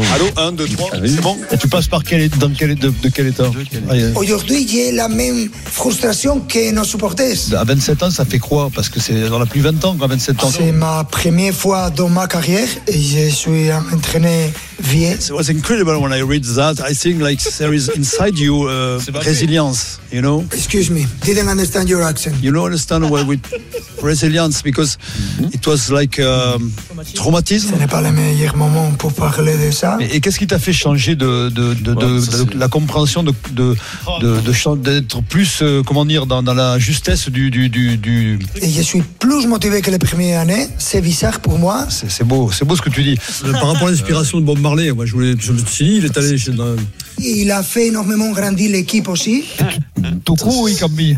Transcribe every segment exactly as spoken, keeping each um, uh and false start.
Allô, un, deux, trois, c'est bon. Et tu passes par quel, dans quel, de, de quel état? Aujourd'hui, j'ai la même frustration que nos supporters. À vingt-sept ans, ça fait quoi? Parce que c'est, on a plus vingt ans, quoi, vingt-sept ans. C'est ma première fois dans ma carrière et je suis un entraîneur vieux. It was incredible when I read that. I think like there is inside you uh, resilience, you know. Excuse me, didn't understand your accent. You don't understand what we resilience because mm-hmm. it was like um, traumatisme. Ce n'est pas le meilleur moment pour parler de ça. Et, et qu'est-ce qui t'a fait changer de, de, de, ouais, de, de, de, de la compréhension de, de, de, de, d'être plus, euh, comment dire, dans, dans la justesse du, du, du, du... Et je suis plus motivé que les premières années. C'est bizarre pour moi. C'est, c'est beau, c'est beau ce que tu dis. Par rapport à l'inspiration de Bob Marley, moi je voulais, je me suis dit, il est allé chez. Il a fait énormément grandir l'équipe aussi. Tout court, oui, Cambi.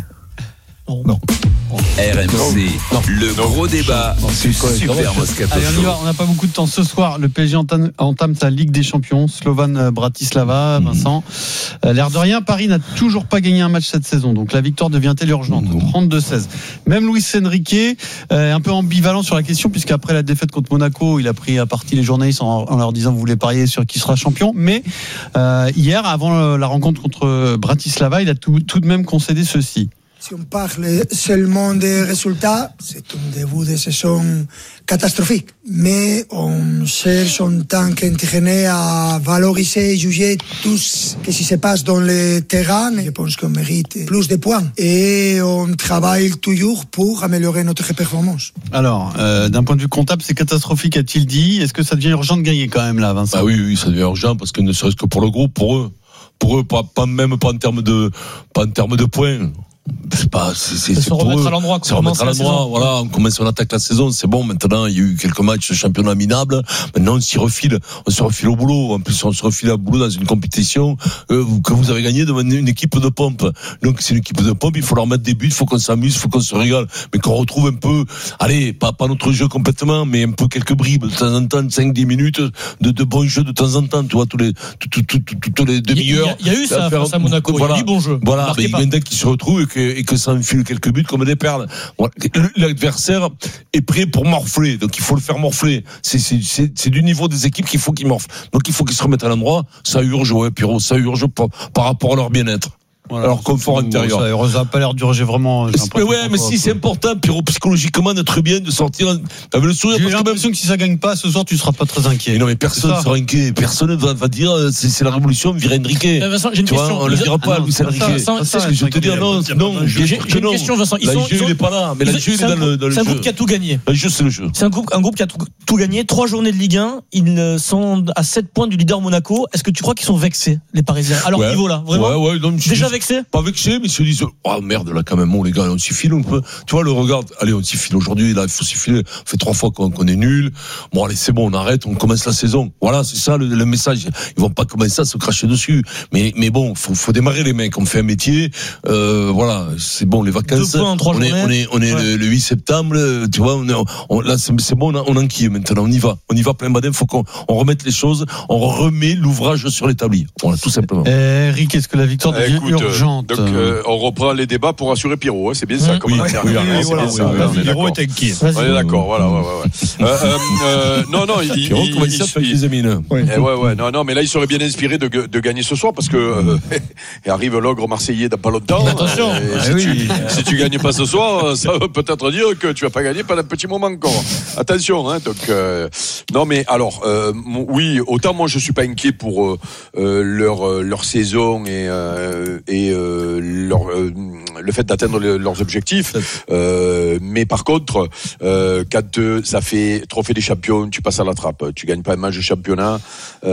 Non. R M C, non. Le non. Gros débat non, du Super Moscato. Allez, on y va, on n'a pas beaucoup de temps. Ce soir, le P S G entame, entame sa Ligue des Champions. Slovan Bratislava, Vincent. Mmh. Euh, l'air de rien, Paris n'a toujours pas gagné un match cette saison. Donc la victoire devient-elle urgente? trente-deux seize. Même Luis Enrique euh, est un peu ambivalent sur la question, puisqu'après la défaite contre Monaco, il a pris à partie les journalistes en, en leur disant vous voulez parier sur qui sera champion. Mais euh, hier, avant la rencontre contre Bratislava, il a tout, tout de même concédé ceci. Si on parle seulement des résultats, c'est un début de saison catastrophique. Mais on cherche en tant qu'entraîneur à valoriser et juger tout ce qui se passe dans le terrain. Je pense qu'on mérite plus de points. Et on travaille toujours pour améliorer notre performance. Alors, euh, d'un point de vue comptable, c'est catastrophique, a-t-il dit. Est-ce que ça devient urgent de gagner quand même là, Vincent? Bah oui, oui, ça devient urgent parce que ne serait-ce que pour le groupe, pour eux. Pour eux, pas, pas même pas en termes de, pas en termes de points. C'est pas, c'est, c'est, c'est, c'est pour remettre eux. À l'endroit, c'est remettre à l'endroit, voilà. On commence, on attaque la saison, c'est bon. Maintenant, il y a eu quelques matchs de championnat minables. Maintenant, on s'y refile, on se refile au boulot. En plus, on se refile au boulot dans une compétition euh, que vous avez gagné devant une équipe de pompe. Donc, c'est une équipe de pompe. Il faut leur mettre des buts, il faut qu'on s'amuse, il faut qu'on se régale, mais qu'on retrouve un peu, allez, pas, pas notre jeu complètement, mais un peu quelques bribes de temps en temps, cinq dix minutes de, de bons jeux de temps en temps. Tu vois, tous les, tous, tous, tous, tous les demi-heures. Il y a, il y a eu ça face à Monaco. Voilà. Il y a eu bon jeu. Voilà. Mais il y en a qui se retrouvent et que, et que ça enfile quelques buts comme des perles. Voilà. L'adversaire est prêt pour morfler, donc il faut le faire morfler. C'est, c'est, c'est, c'est du niveau des équipes qu'il faut qu'ils morflent. Donc il faut qu'ils se remettent à l'endroit. Ça urge, ouais, Pierrot, ça urge par, par rapport à leur bien-être. Voilà, alors confort intérieur. Ça, ça a pas l'air d'urger vraiment. Mais ouais, mais si c'est important, Pierrot, psychologiquement d'être bien, de sortir avec le sourire. J'ai parce l'impression que, même... que si ça gagne pas ce soir, tu seras pas très inquiet. Mais non, mais personne ne sera inquiet. Personne va, va dire c'est, c'est la révolution, virer Enrique. Vincent, j'ai une tu question. vois, on le dira pas, ah Luis Enrique. C'est ce que je te dis. Non, non. J'ai, j'ai une non. question, Vincent. Ils la sont, jeu, il est pas là, mais la jeu, il est dans le, dans le jeu. C'est un groupe qui a tout gagné. Le jeu, c'est le jeu. C'est un groupe, un groupe qui a tout, tout gagné. Trois journées de Ligue un. Ils sont à sept points du leader Monaco. Est-ce que tu crois qu'ils sont vexés, les Parisiens, à leur niveau là, vraiment? Ouais, ouais, non, déjà vexés? Pas vexés, mais ils se disent oh merde là quand même, bon les gars, on s'y file un peu. Tu vois le regard, allez on s'y file aujourd'hui, là il faut s'y filer. On fait trois fois qu'on, qu'on est nul. Bon allez c'est bon, on arrête, on commence la saison. Voilà, c'est ça le, le message. Ils vont pas commencer à se cracher dessus. Mais mais bon, faut faut démarrer les mecs. On fait un métier. Euh, voilà, c'est bon les vacances. Deux points en trois on est journées. on est on est ouais. le, le huit septembre. Tu vois, on, est, on là c'est, c'est bon, on, on enquille maintenant. On y va, on y va plein badin. Faut qu'on on remette les choses, on remet l'ouvrage sur l'établi. Voilà, tout simplement. Eric, est-ce que la victoire devient Écoute, urgente? Donc euh, on reprend les débats pour assurer Pierrot, hein, c'est bien ça. Oui, oui, oui, Pierrot est inquiet. On est d'accord, voilà, ouais, ouais, ouais. Euh, euh, euh, non, non, il, Pierrot, il, comment il, il s'appelle les amis là. Oui. Eh ouais, ouais, non, non, mais là, il serait bien inspiré de, de gagner ce soir parce que euh, il arrive l'ogre marseillais dans pas longtemps. Attention. Et si, oui. tu, si tu gagnes pas ce soir, ça veut peut-être dire que tu vas pas gagner pendant un petit moment encore. Attention, hein. Donc, euh, non, mais alors, euh, oui, autant moi je suis pas inquiet pour euh, leur euh, leur saison et euh, et euh, leur euh, le fait d'atteindre le, leurs objectifs. Euh, mais par contre, euh, quand euh, ça fait trophée des champions, tu passes à la trappe. Tu gagnes pas un match de championnat.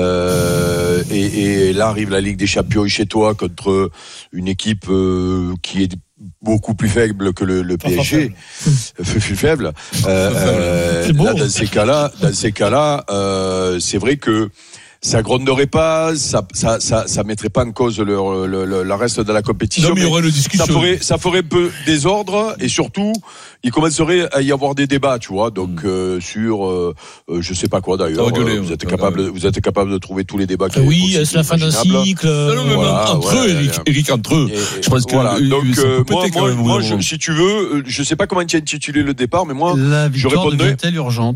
Euh, et, et là arrive la Ligue des Champions chez toi contre une équipe euh, qui est beaucoup plus faible que le, le P S G, plus faible. Euh, euh, là, dans ces cas-là, dans ces cas-là, euh, c'est vrai que ça gronderait pas, ça, ça, ça, ça mettrait pas en cause le, le, le, le reste de la compétition. Non, mais il y aurait une discussion. Ça ferait, ça ferait un peu désordre et surtout, il commencerait à y avoir des débats, tu vois. Donc, mmh. euh, sur, euh, je sais pas quoi d'ailleurs. Gueuler, euh, vous êtes capable, vous êtes capable de trouver tous les débats. Qui oui, c'est la fin d'un cycle. Non, non, mais voilà, entre ouais, eux, Eric, Eric, entre eux. Et, je pense que voilà. Donc, euh, moi, moi, moi je, si tu veux, je sais pas comment tu as intitulé le départ, mais moi, la je victoire répondrais. Devient-elle urgente?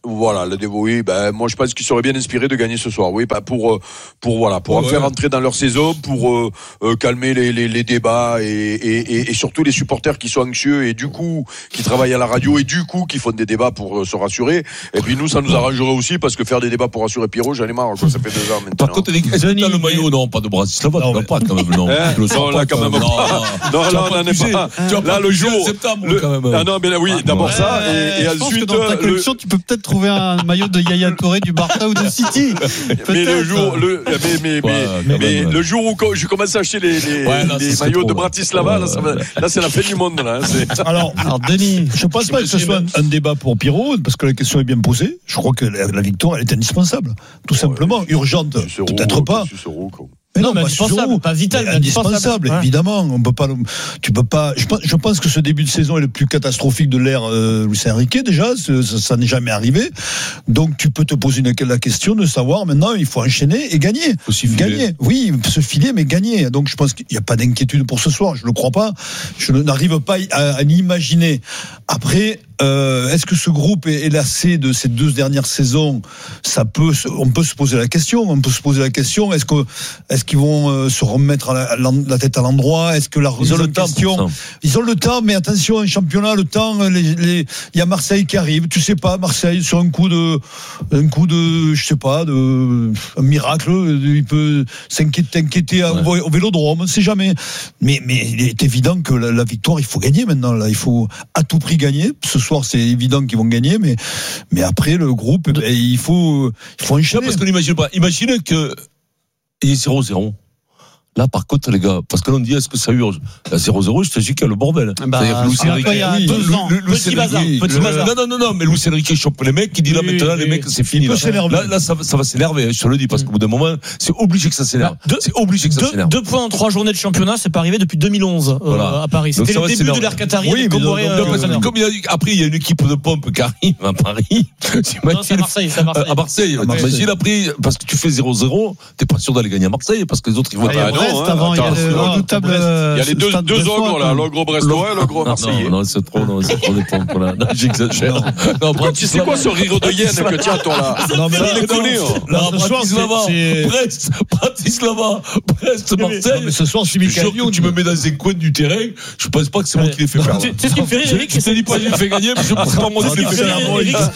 Voilà, le oui, ben moi je pense qu'ils seraient bien inspirés de gagner ce soir. Oui, pas pour pour voilà, pour ouais, en faire ouais. entrer dans leur saison, pour euh, euh, calmer les, les les débats et, et et surtout les supporters qui sont anxieux et du coup qui travaillent à la radio et du coup qui font des débats pour euh, se rassurer. Et puis nous ça nous arrangerait aussi parce que faire des débats pour rassurer Pierrot, j'en ai marre. Quoi, ça fait deux ans maintenant. Par contre, est-ce que t'as le maillot? Non, pas de Bratislava, tu l'as pas quand même, non. Non, là quand même pas. Non, là on n'en est pas. Là le jour septembre quand même. Ah non, mais là oui, d'abord ça et ensuite dans ta collection tu peux peut-être trouver un maillot de Yaya Touré du Barça ou de City. Mais le jour, le, mais, mais, ouais, mais, mais le jour où je commence à acheter les, les, ouais, là, les maillots trop, de Bratislava, ouais, là, ça va, là, c'est la fin du monde, là. C'est... Alors, alors, Denis, je pense pas que ce soit un, un débat pour Pierrot, parce que la question est bien posée. Je crois que la, la victoire, elle est indispensable. Tout ouais, simplement. Urgente. Peut-être pas. Mais non, non, mais indispensable, pas vital, mais indispensable, indispensable ouais. Évidemment. On peut pas, tu peux pas. Je pense, je pense que ce début de saison est le plus catastrophique de l'ère euh, Luis Enrique déjà. Ça, ça n'est jamais arrivé. Donc tu peux te poser une, la question de savoir maintenant, il faut enchaîner et gagner. Aussi gagner, oui, se filer, mais gagner. Donc je pense qu'il n'y a pas d'inquiétude pour ce soir. Je le crois pas. Je n'arrive pas à, à l'imaginer. Après. Euh, est-ce que ce groupe est, est lassé de ces deux dernières saisons? Ça peut, on peut se poser la question. On peut se poser la question. Est-ce que, est-ce qu'ils vont euh, se remettre la, la, la tête à l'endroit? Est-ce que la ils ont le temps question, ils ont le temps, mais attention, un championnat, le temps. Les, les, il y a Marseille qui arrive. Tu sais pas, Marseille sur un coup de, un coup de, je sais pas, de un miracle, il peut s'inquiéter, t'inquiéter ouais. au Vélodrome. On sait jamais. Mais, mais il est évident que la, la victoire, il faut gagner maintenant. Là, il faut à tout prix gagner. Ce soir, c'est évident qu'ils vont gagner, mais, mais après, le groupe, ben, il faut, il faut enchaîner. Parce qu'on n'imagine pas. Imagine que il y ait zéro zéro. Là, par contre, les gars, parce que l'on dit, est-ce que ça urge? À zéro zéro, je te dis qu'il y a le bordel. Bah, c'est-à-dire que il y a deux ans. Petit bazar. Petit bazar. Non, non, non, non, mais Luis Enrique chope les mecs, qui dit là, oui, maintenant, oui, les mecs, c'est fini. Là, là, là ça, ça va s'énerver, je te le dis, parce qu'au bout d'un moment, c'est obligé que ça s'énerve. Deux, c'est obligé que ça deux, s'énerve. Deux points en trois journées de championnat, c'est pas arrivé depuis deux mille onze, voilà. euh, à Paris. C'était le début de l'ère Qatari. Oui, mais donc, euh, donc, comme il a, après, il y a une équipe de pompe qui arrive à Paris. Non, c'est à Marseille, c'est à Marseille. À Marseille. Imagine après, parce que tu fais zéro zéro, t'es pas sûr d'aller gagner à Marseille, parce que les autres, ils vont à Brest avant, il y a redoutable. Il y a les deux, deux ogres là, l'ogre brestois et l'ogre marseillais. Non, non, c'est trop, non, c'est trop des pompes là. Non, j'exagère. Non, non, tu sais quoi ce rire de hyène que tu as toi là? Non, mais là, il est connu. Non, Bratislava, Brest, Bratislava, Brest, Marseille. Mais ce soir, c'est Michael Young. Tu me mets dans un coin du terrain, je pense pas que c'est moi qui l'ai fait perdre. Tu sais ce qui me fait rire, Eric? Je te dis pas que je l'ai fait gagner, mais je pense pas moi qui l'ai fait perdre.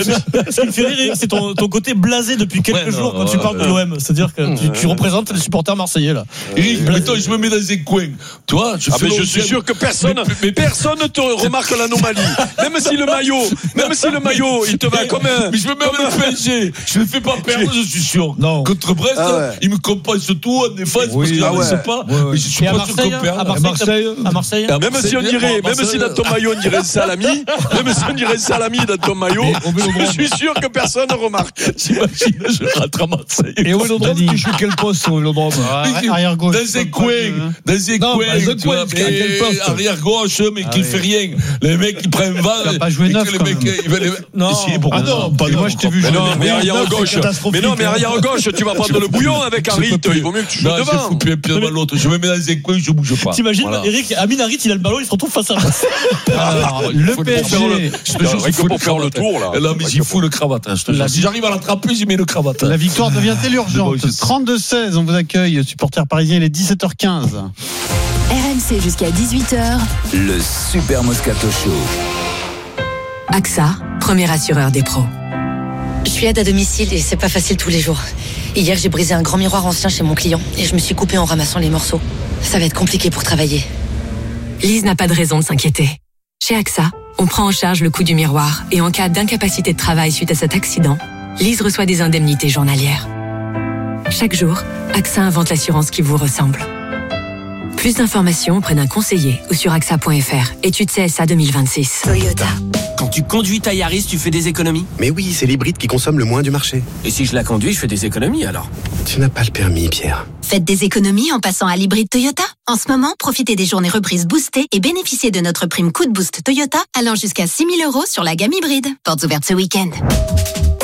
Ce qui me fait rire, Eric, c'est ton côté blasé depuis quelques jours quand tu parles de l'O M. C'est-à-dire que tu représentes les supporters marseillais là. Eric, mettons, je me mets dans un coin. Tu vois, je, ah mais je suis sûr que personne, mais, mais, personne ne te remarque l'anomalie. Même si le maillot, même si le maillot, il te va comme un. Mais je me mets avec le P S G. Je ne fais pas perdre, je suis sûr. Non. Contre Brest, ah ouais. Il me compense tout en défense oui, parce qu'il ne sait pas. Ouais, ouais. Mais je suis pas sûr qu'on perde. À Marseille, à Marseille. Même Marseille, si on dirait, même si dans ton maillot on dirait un salami, même si on dirait un salami dans ton maillot, je suis sûr que personne ne remarque. J'imagine, je rentre à Marseille. Et au Vélodrome, tu joues quel poste au Vélodrome? Arrière gauche. Dans un coin, dans un coin. Arrière gauche, mais qui fait rien. Les mecs qui prennent vingt. Il a pas joué neuf. Non, ah non, pas moi je t'ai vu. Mais arrière gauche. Mais non, mais arrière gauche, tu vas prendre le bouillon avec Harit. Il vaut mieux que tu joues devant. Je fous plus un pied devant l'autre. Je me mets dans un coin, je bouge pas. T'imagines, Eric, Amin Harit, il a le ballon, il se retrouve face à face. Le P S G. Je te jure, il faut faire le tour là. Là, mais j'y fous le cravate. Si j'arrive à l'attraper, j'y mets le cravate. La victoire devient-elle urgente? trente-deux seize, on vous accueille, supporters parisiens, il est dix-sept heures quinze. R M C jusqu'à dix-huit heures. Le Super Moscato Show. A X A, premier assureur des pros. Je suis aide à domicile et c'est pas facile tous les jours. Hier, j'ai brisé un grand miroir ancien chez mon client et je me suis coupée en ramassant les morceaux. Ça va être compliqué pour travailler. Lise n'a pas de raison de s'inquiéter. Chez A X A, on prend en charge le coût du miroir et en cas d'incapacité de travail suite à cet accident, Lise reçoit des indemnités journalières. Chaque jour, A X A invente l'assurance qui vous ressemble. Plus d'informations auprès d'un conseiller ou sur A X A point F R. Étude C S A deux mille vingt-six. Toyota. Quand tu conduis ta Yaris, tu fais des économies? Mais oui, c'est l'hybride qui consomme le moins du marché. Et si je la conduis, je fais des économies alors? Tu n'as pas le permis, Pierre. Faites des économies en passant à l'hybride Toyota. En ce moment, profitez des journées reprises boostées et bénéficiez de notre prime coup de boost Toyota allant jusqu'à six mille euros sur la gamme hybride. Portes ouvertes ce week-end.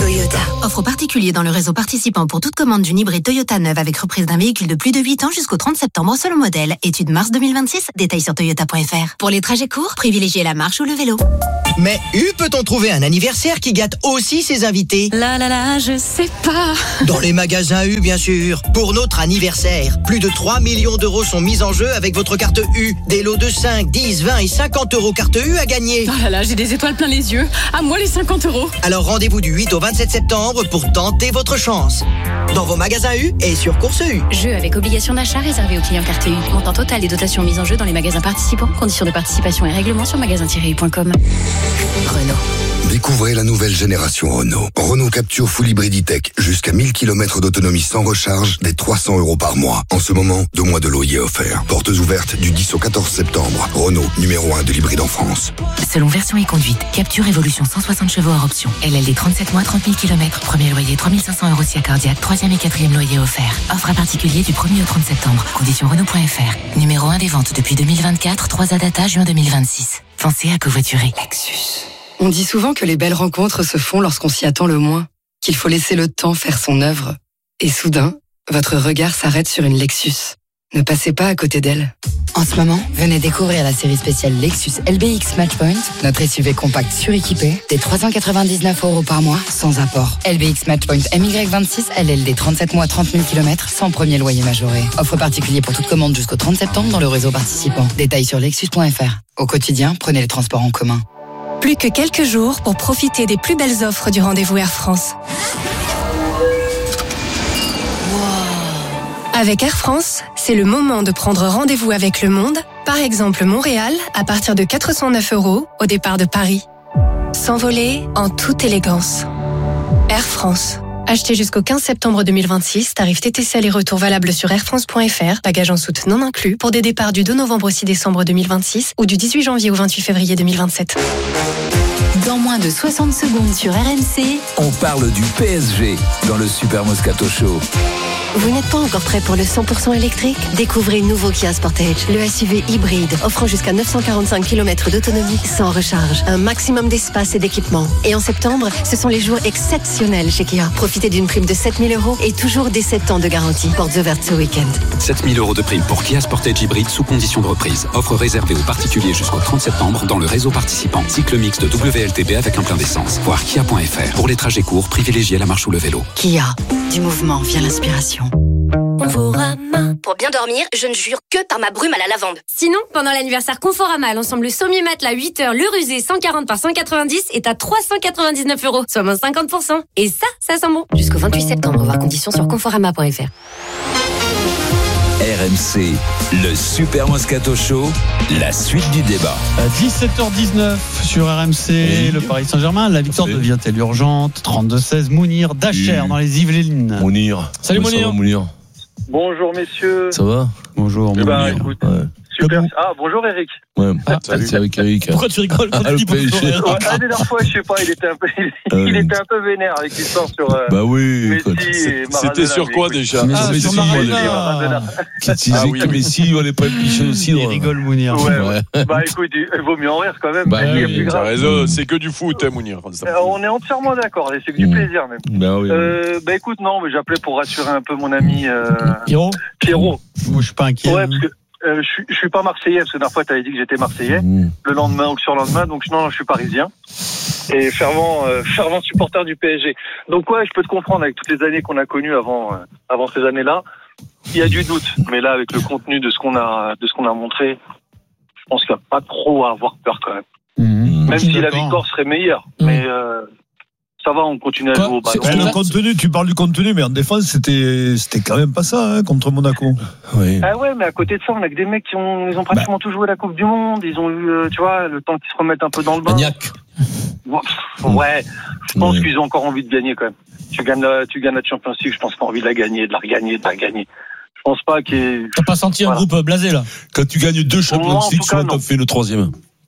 Toyota. Offre particulier dans le réseau participant pour toute commande d'une hybride Toyota neuve avec reprise d'un véhicule de plus de huit ans jusqu'au trente septembre selon modèle. Étude mars deux mille vingt-six, détails sur toyota point f r. Pour les trajets courts, privilégiez la marche ou le vélo. Mais U peut-on trouver un anniversaire qui gâte aussi ses invités? Là là là, je sais pas. Dans les magasins U, bien sûr. Pour notre anniversaire, plus de trois millions d'euros sont mis en jeu avec votre carte U. Des lots de cinq, dix, vingt et cinquante euros carte U à gagner. Oh là là, j'ai des étoiles plein les yeux. À moi les cinquante euros. Alors rendez-vous du huit au vingt-sept septembre pour tenter votre chance. Dans vos magasins U et sur Course U. Jeu avec obligation d'achat réservé aux clients carte U. Montant total et dotations mises en jeu dans les magasins participants. Conditions de participation et règlements sur magasin tiret u point com. Renault. Découvrez la nouvelle génération Renault. Renault Captur Full Hybrid E-Tech. Jusqu'à mille kilomètres d'autonomie sans recharge, des trois cents euros par mois. En ce moment, deux mois de loyer offert. Portes ouvertes du dix au quatorze septembre. Renault, numéro un de l'hybride en France. Selon version et conduite, Capture Evolution cent soixante chevaux hors option. L L D trente-sept mois, trente mille kilomètres. Premier loyer trois mille cinq cents euros si cardiaque. Troisième et quatrième loyer offert. Offre à particulier du premier au trente septembre. Conditions Renault point f r. Numéro un des ventes depuis deux mille vingt-quatre. trois A data juin deux mille vingt-six. Pensez à covoiturer. Lexus. On dit souvent que les belles rencontres se font lorsqu'on s'y attend le moins, qu'il faut laisser le temps faire son œuvre. Et soudain, votre regard s'arrête sur une Lexus. Ne passez pas à côté d'elle. En ce moment, venez découvrir la série spéciale Lexus L B X Matchpoint, notre S U V compact suréquipé, des trois cent quatre-vingt-dix-neuf euros par mois, sans apport. L B X Matchpoint M Y vingt-six, L L D trente-sept mois, trente mille kilomètres, sans premier loyer majoré. Offre particulier pour toute commande jusqu'au trente septembre dans le réseau participant. Détails sur lexus point f r. Au quotidien, prenez les transports en commun. Plus que quelques jours pour profiter des plus belles offres du rendez-vous Air France. Avec Air France, c'est le moment de prendre rendez-vous avec le monde, par exemple Montréal, à partir de quatre cent neuf euros au départ de Paris. S'envoler en toute élégance. Air France. Acheté jusqu'au quinze septembre deux mille vingt-six, tarif T T C aller-retour valable sur air france point f r, bagages en soute non inclus, pour des départs du deux novembre au six décembre deux mille vingt-six ou du dix-huit janvier au vingt-huit février deux mille vingt-sept. Dans moins de soixante secondes sur R M C, on parle du P S G dans le Super Moscato Show. Vous n'êtes pas encore prêt pour le cent pour cent électrique? Découvrez le nouveau Kia Sportage, le S U V hybride, offrant jusqu'à neuf cent quarante-cinq kilomètres d'autonomie sans recharge, un maximum d'espace et d'équipement. Et en septembre, ce sont les jours exceptionnels chez Kia. Profitez d'une prime de sept mille euros et toujours des sept ans de garantie. Portes ouvertes ce week-end. sept mille euros de prime pour Kia Sportage hybride sous condition de reprise. Offre réservée aux particuliers jusqu'au trente septembre dans le réseau participant. Cycle mixte W L T B avec un plein d'essence. Voir kia point f r. Pour les trajets courts, privilégiez la marche ou le vélo. Kia, du mouvement vient l'inspiration. Conforama. Pour bien dormir, je ne jure que par ma brume à la lavande. Sinon, pendant l'anniversaire Conforama, l'ensemble Sommier Matelas huit heures, le rusé cent quarante par cent quatre-vingt-dix est à trois cent quatre-vingt-dix-neuf euros, soit moins cinquante pour cent. Et ça, ça sent bon. Jusqu'au vingt-huit septembre, voir conditions sur conforama point f r. R M C, le Super Moscato Show, la suite du débat. À dix-sept heures dix-neuf sur R M C, oui. Le Paris Saint-Germain, la victoire devient-elle urgente? trente-deux seize, Mounir Dacher oui. Dans les Yvelines. Mounir. Salut Mounir. Mounir. Bonjour messieurs. Ça va? Bonjour eh Mounir. Ben, écoute, ouais. Super. Ah, bonjour Eric. Ouais, ah, c'est avec Eric. Pourquoi tu rigoles quand ah, tu dis bonjour Eric? La dernière fois, je sais pas, il était un peu, il, euh, il était un peu vénère avec l'histoire sur euh, bah oui, Messi et Maradona. C'était sur quoi déjà? Ah, Messi, sur Maradona. Qui disait ah, oui. que Messi, on n'est pas piché aussi. Il rigole Mounir. Ouais, ouais. Bah écoute, il vaut mieux en rire quand même. Bah, oui, oui, plus t'as raison, c'est que du foot, hein, Mounir. Euh, on est entièrement d'accord, c'est que du plaisir même. Bah oui. Euh, bah écoute, non, mais j'appelais pour rassurer un peu mon ami euh, Pierrot. Pierrot. Moi, je suis pas inquiet. Ouais, parce que Euh, je, je suis pas marseillais parce que la dernière fois tu avais dit que j'étais marseillais mmh. le lendemain ou le surlendemain, donc non, non je suis parisien et fervent euh, fervent supporter du P S G. Donc ouais, je peux te comprendre avec toutes les années qu'on a connues avant euh, avant ces années-là, il y a du doute, mais là avec le contenu de ce qu'on a de ce qu'on a montré, je pense qu'il n'y a pas trop à avoir peur quand même. Mmh. Même si la victoire serait meilleure, mmh. mais euh, ça va, on continue à jouer au ballon. Le contenu, tu parles du contenu, mais en défense, c'était, c'était quand même pas ça, hein, contre Monaco. Oui. Ah ouais, mais à côté de ça, on a que des mecs qui ont, ils ont pratiquement bah. tout joué la Coupe du Monde. Ils ont eu, euh, tu vois, le temps qu'ils se remettent un peu dans le bain. Magnac. Ouais, je pense ouais. qu'ils ont encore envie de gagner quand même. Tu gagnes la, tu gagnes la Champions League, je pense qu'ils ont envie de la gagner, de la regagner, de la gagner. Je pense pas qu'il. T'as pas senti voilà. un groupe blasé là? Quand tu gagnes deux Champions League, souvent t'as fait le troisième.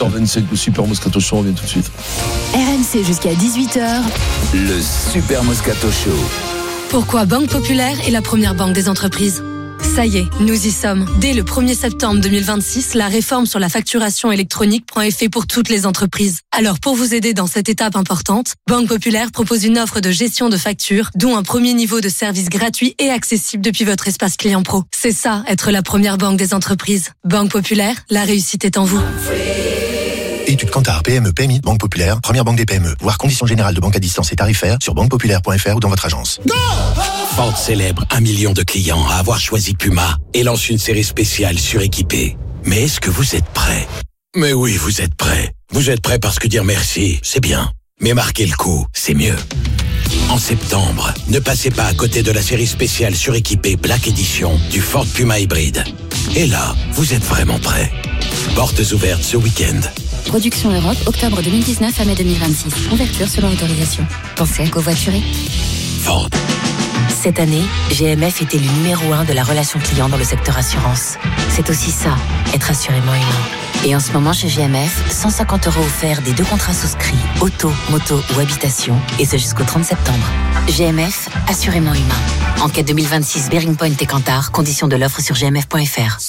dix-sept heures vingt-cinq, le Super Moscato Show, on revient tout de suite. R M C jusqu'à dix-huit heures. Le Super Moscato Show. Pourquoi Banque Populaire est la première banque des entreprises? Ça y est, nous y sommes. Dès le premier septembre deux mille vingt-six, la réforme sur la facturation électronique prend effet pour toutes les entreprises. Alors pour vous aider dans cette étape importante, Banque Populaire propose une offre de gestion de factures, dont un premier niveau de service gratuit et accessible depuis votre espace client pro. C'est ça, être la première banque des entreprises. Banque Populaire, la réussite est en vous. Études Kantar, P M E, P M I, Banque Populaire, première banque des P M E. Voir conditions générales de banque à distance et tarifaires sur banque populaire point f r ou dans votre agence. Go Ford célèbre un million de clients à avoir choisi Puma et lance une série spéciale suréquipée. Mais est-ce que vous êtes prêts? Mais oui, vous êtes prêts. Vous êtes prêts parce que dire merci, c'est bien. Mais marquer le coup, c'est mieux. En septembre, ne passez pas à côté de la série spéciale suréquipée Black Edition du Ford Puma hybride. Et là, vous êtes vraiment prêts. Portes ouvertes ce week-end. Production Europe, octobre deux mille dix-neuf à mai deux mille vingt-six. Ouverture selon autorisation. Pensez à covoiturer. Ford. Cette année, G M F était le numéro un de la relation client dans le secteur assurance. C'est aussi ça, être assurément humain. Et en ce moment, chez G M F, cent cinquante euros offerts des deux contrats souscrits, auto, moto ou habitation, et ce jusqu'au trente septembre. G M F, assurément humain. Enquête deux mille vingt-six, Bearing Point et Kantar, conditions de l'offre sur g m f point f r.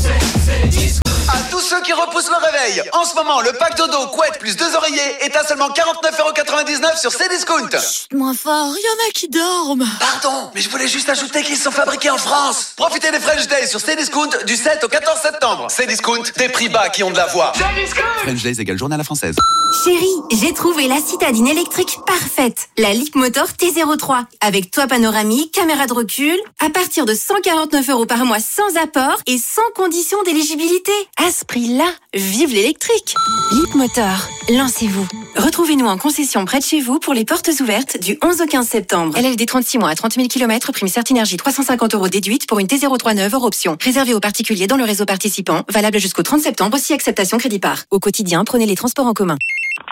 À tous ceux qui repoussent le réveil, en ce moment, le pack dodo, couette plus deux oreillers est à seulement quarante-neuf euros quatre-vingt-dix-neuf sur Cdiscount. Chut, moins fort, il y en a qui dorment. Pardon, mais je voulais juste ajouter qu'ils sont fabriqués en France. Profitez des French Days sur Cdiscount du sept au quatorze septembre. Cdiscount, des prix bas qui ont de la voix. French Days égale journée à la française. Chérie, j'ai trouvé la citadine électrique parfaite. La Leapmotor T zéro trois. Avec toit panoramique, caméra de recul, à partir de cent quarante-neuf euros par mois sans apport et sans condition d'éligibilité. À ce prix-là, vive l'électrique. Leapmotor, lancez-vous. Retrouvez-nous en concession près de chez vous pour les portes ouvertes du onze au quinze septembre. L L D trente-six mois à trente mille kilomètres, prime Certinergie trois cent cinquante euros déduite pour une T zéro trois neuve hors option. Réservé aux particuliers dans le réseau participant, valable jusqu'au trente septembre, si acceptation crédit par. Au quotidien, prenez les transports en commun. Allô ?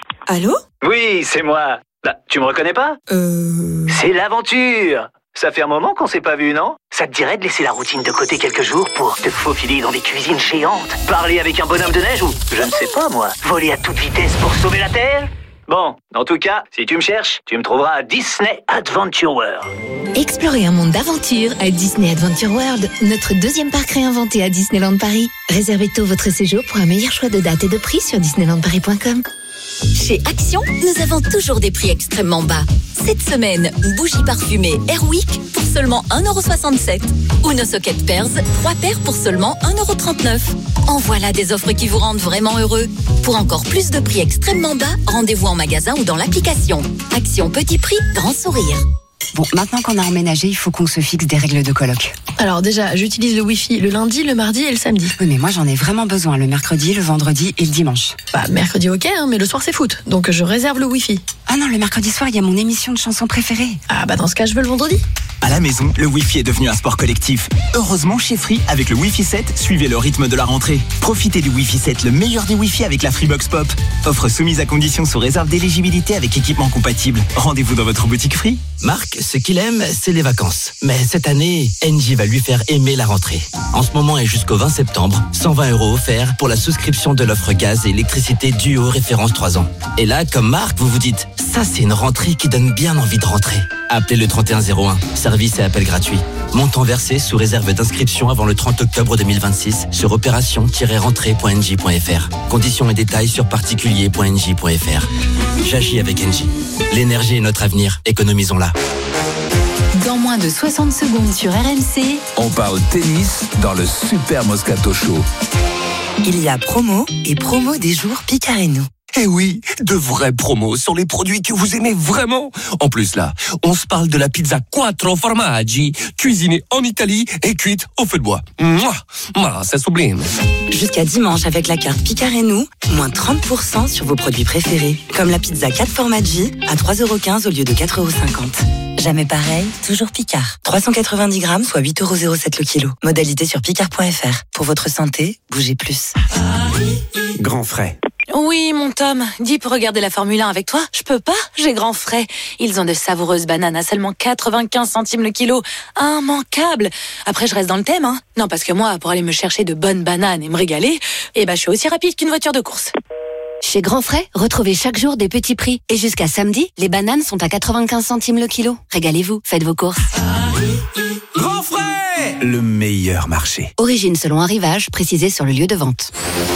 Oui, c'est moi. Bah, tu me reconnais pas ? Euh... C'est l'aventure. Ça fait un moment qu'on s'est pas vu, non ? Ça te dirait de laisser la routine de côté quelques jours pour te faufiler dans des cuisines géantes, parler avec un bonhomme de neige ou, je ne sais pas moi, voler à toute vitesse pour sauver la Terre ? Bon, en tout cas, si tu me cherches, tu me trouveras à Disney Adventure World. Explorez un monde d'aventure à Disney Adventure World, notre deuxième parc réinventé à Disneyland Paris. Réservez tôt votre séjour pour un meilleur choix de date et de prix sur disneyland paris point com. Chez Action, nous avons toujours des prix extrêmement bas. Cette semaine, bougie parfumée Airwick pour seulement un euro soixante-sept. Ou nos sockets Pearls, trois paires pour seulement un euro trente-neuf. En voilà des offres qui vous rendent vraiment heureux. Pour encore plus de prix extrêmement bas, rendez-vous en magasin ou dans l'application. Action petit prix, grand sourire. Bon, maintenant qu'on a emménagé, il faut qu'on se fixe des règles de coloc. Alors déjà, j'utilise le Wi-Fi le lundi, le mardi et le samedi. Oui, mais moi j'en ai vraiment besoin le mercredi, le vendredi et le dimanche. Bah, mercredi ok, hein, mais le soir c'est foot, donc je réserve le Wi-Fi. Ah non, le mercredi soir, il y a mon émission de chansons préférée. Ah bah dans ce cas, je veux le vendredi. À la maison, le Wi-Fi est devenu un sport collectif. Heureusement, chez Free, avec le Wi-Fi sept, suivez le rythme de la rentrée. Profitez du Wi-Fi sept, le meilleur des Wi-Fi avec la Freebox Pop. Offre soumise à condition sous réserve d'éligibilité avec équipement compatible. Rendez-vous dans votre boutique Free. Marc, ce qu'il aime, c'est les vacances. Mais cette année, Engie va lui faire aimer la rentrée. En ce moment et jusqu'au vingt septembre, cent vingt euros offerts pour la souscription de l'offre gaz et électricité Duo référence trois ans. Et là, comme Marc, vous vous dites, ça c'est une rentrée qui donne bien envie de rentrer. Appelez le trente et un zéro un, service et appel gratuit. Montant versé sous réserve d'inscription avant le trente octobre deux mille vingt-six sur opération tiret rentrée point n j point f r. Conditions et détails sur particulier point n j point f r. J'agis avec Engie. L'énergie est notre avenir, économisons-la. Dans moins de soixante secondes sur R M C, on parle tennis dans le Super Moscato Show. Il y a promo et promo des jours Picareno. Eh oui, de vraies promos sur les produits que vous aimez vraiment. En plus là, on se parle de la pizza Quattro Formaggi, cuisinée en Italie et cuite au feu de bois. Mouah, Mouah, c'est sublime. Jusqu'à dimanche avec la carte Picareno, moins trente pour cent sur vos produits préférés. Comme la pizza quatre Formaggi à trois euros quinze au lieu de quatre euros cinquante. Jamais pareil, toujours Picard. trois cent quatre-vingt-dix grammes, soit huit euros zéro sept le kilo. Modalité sur picard point f r. Pour votre santé, bougez plus. Grand frais. Oui, mon Tom, dis pour regarder la Formule un avec toi. Je peux pas, j'ai grand frais. Ils ont de savoureuses bananes à seulement quatre-vingt-quinze centimes le kilo. Immanquable. Après, je reste dans le thème, hein. Non, parce que moi, pour aller me chercher de bonnes bananes et me régaler, eh ben, je suis aussi rapide qu'une voiture de course. Chez Grand Frais, retrouvez chaque jour des petits prix. Et jusqu'à samedi, les bananes sont à quatre-vingt-quinze centimes le kilo. Régalez-vous, faites vos courses. Grand Frais, le meilleur marché. Origine selon arrivage, précisé sur le lieu de vente.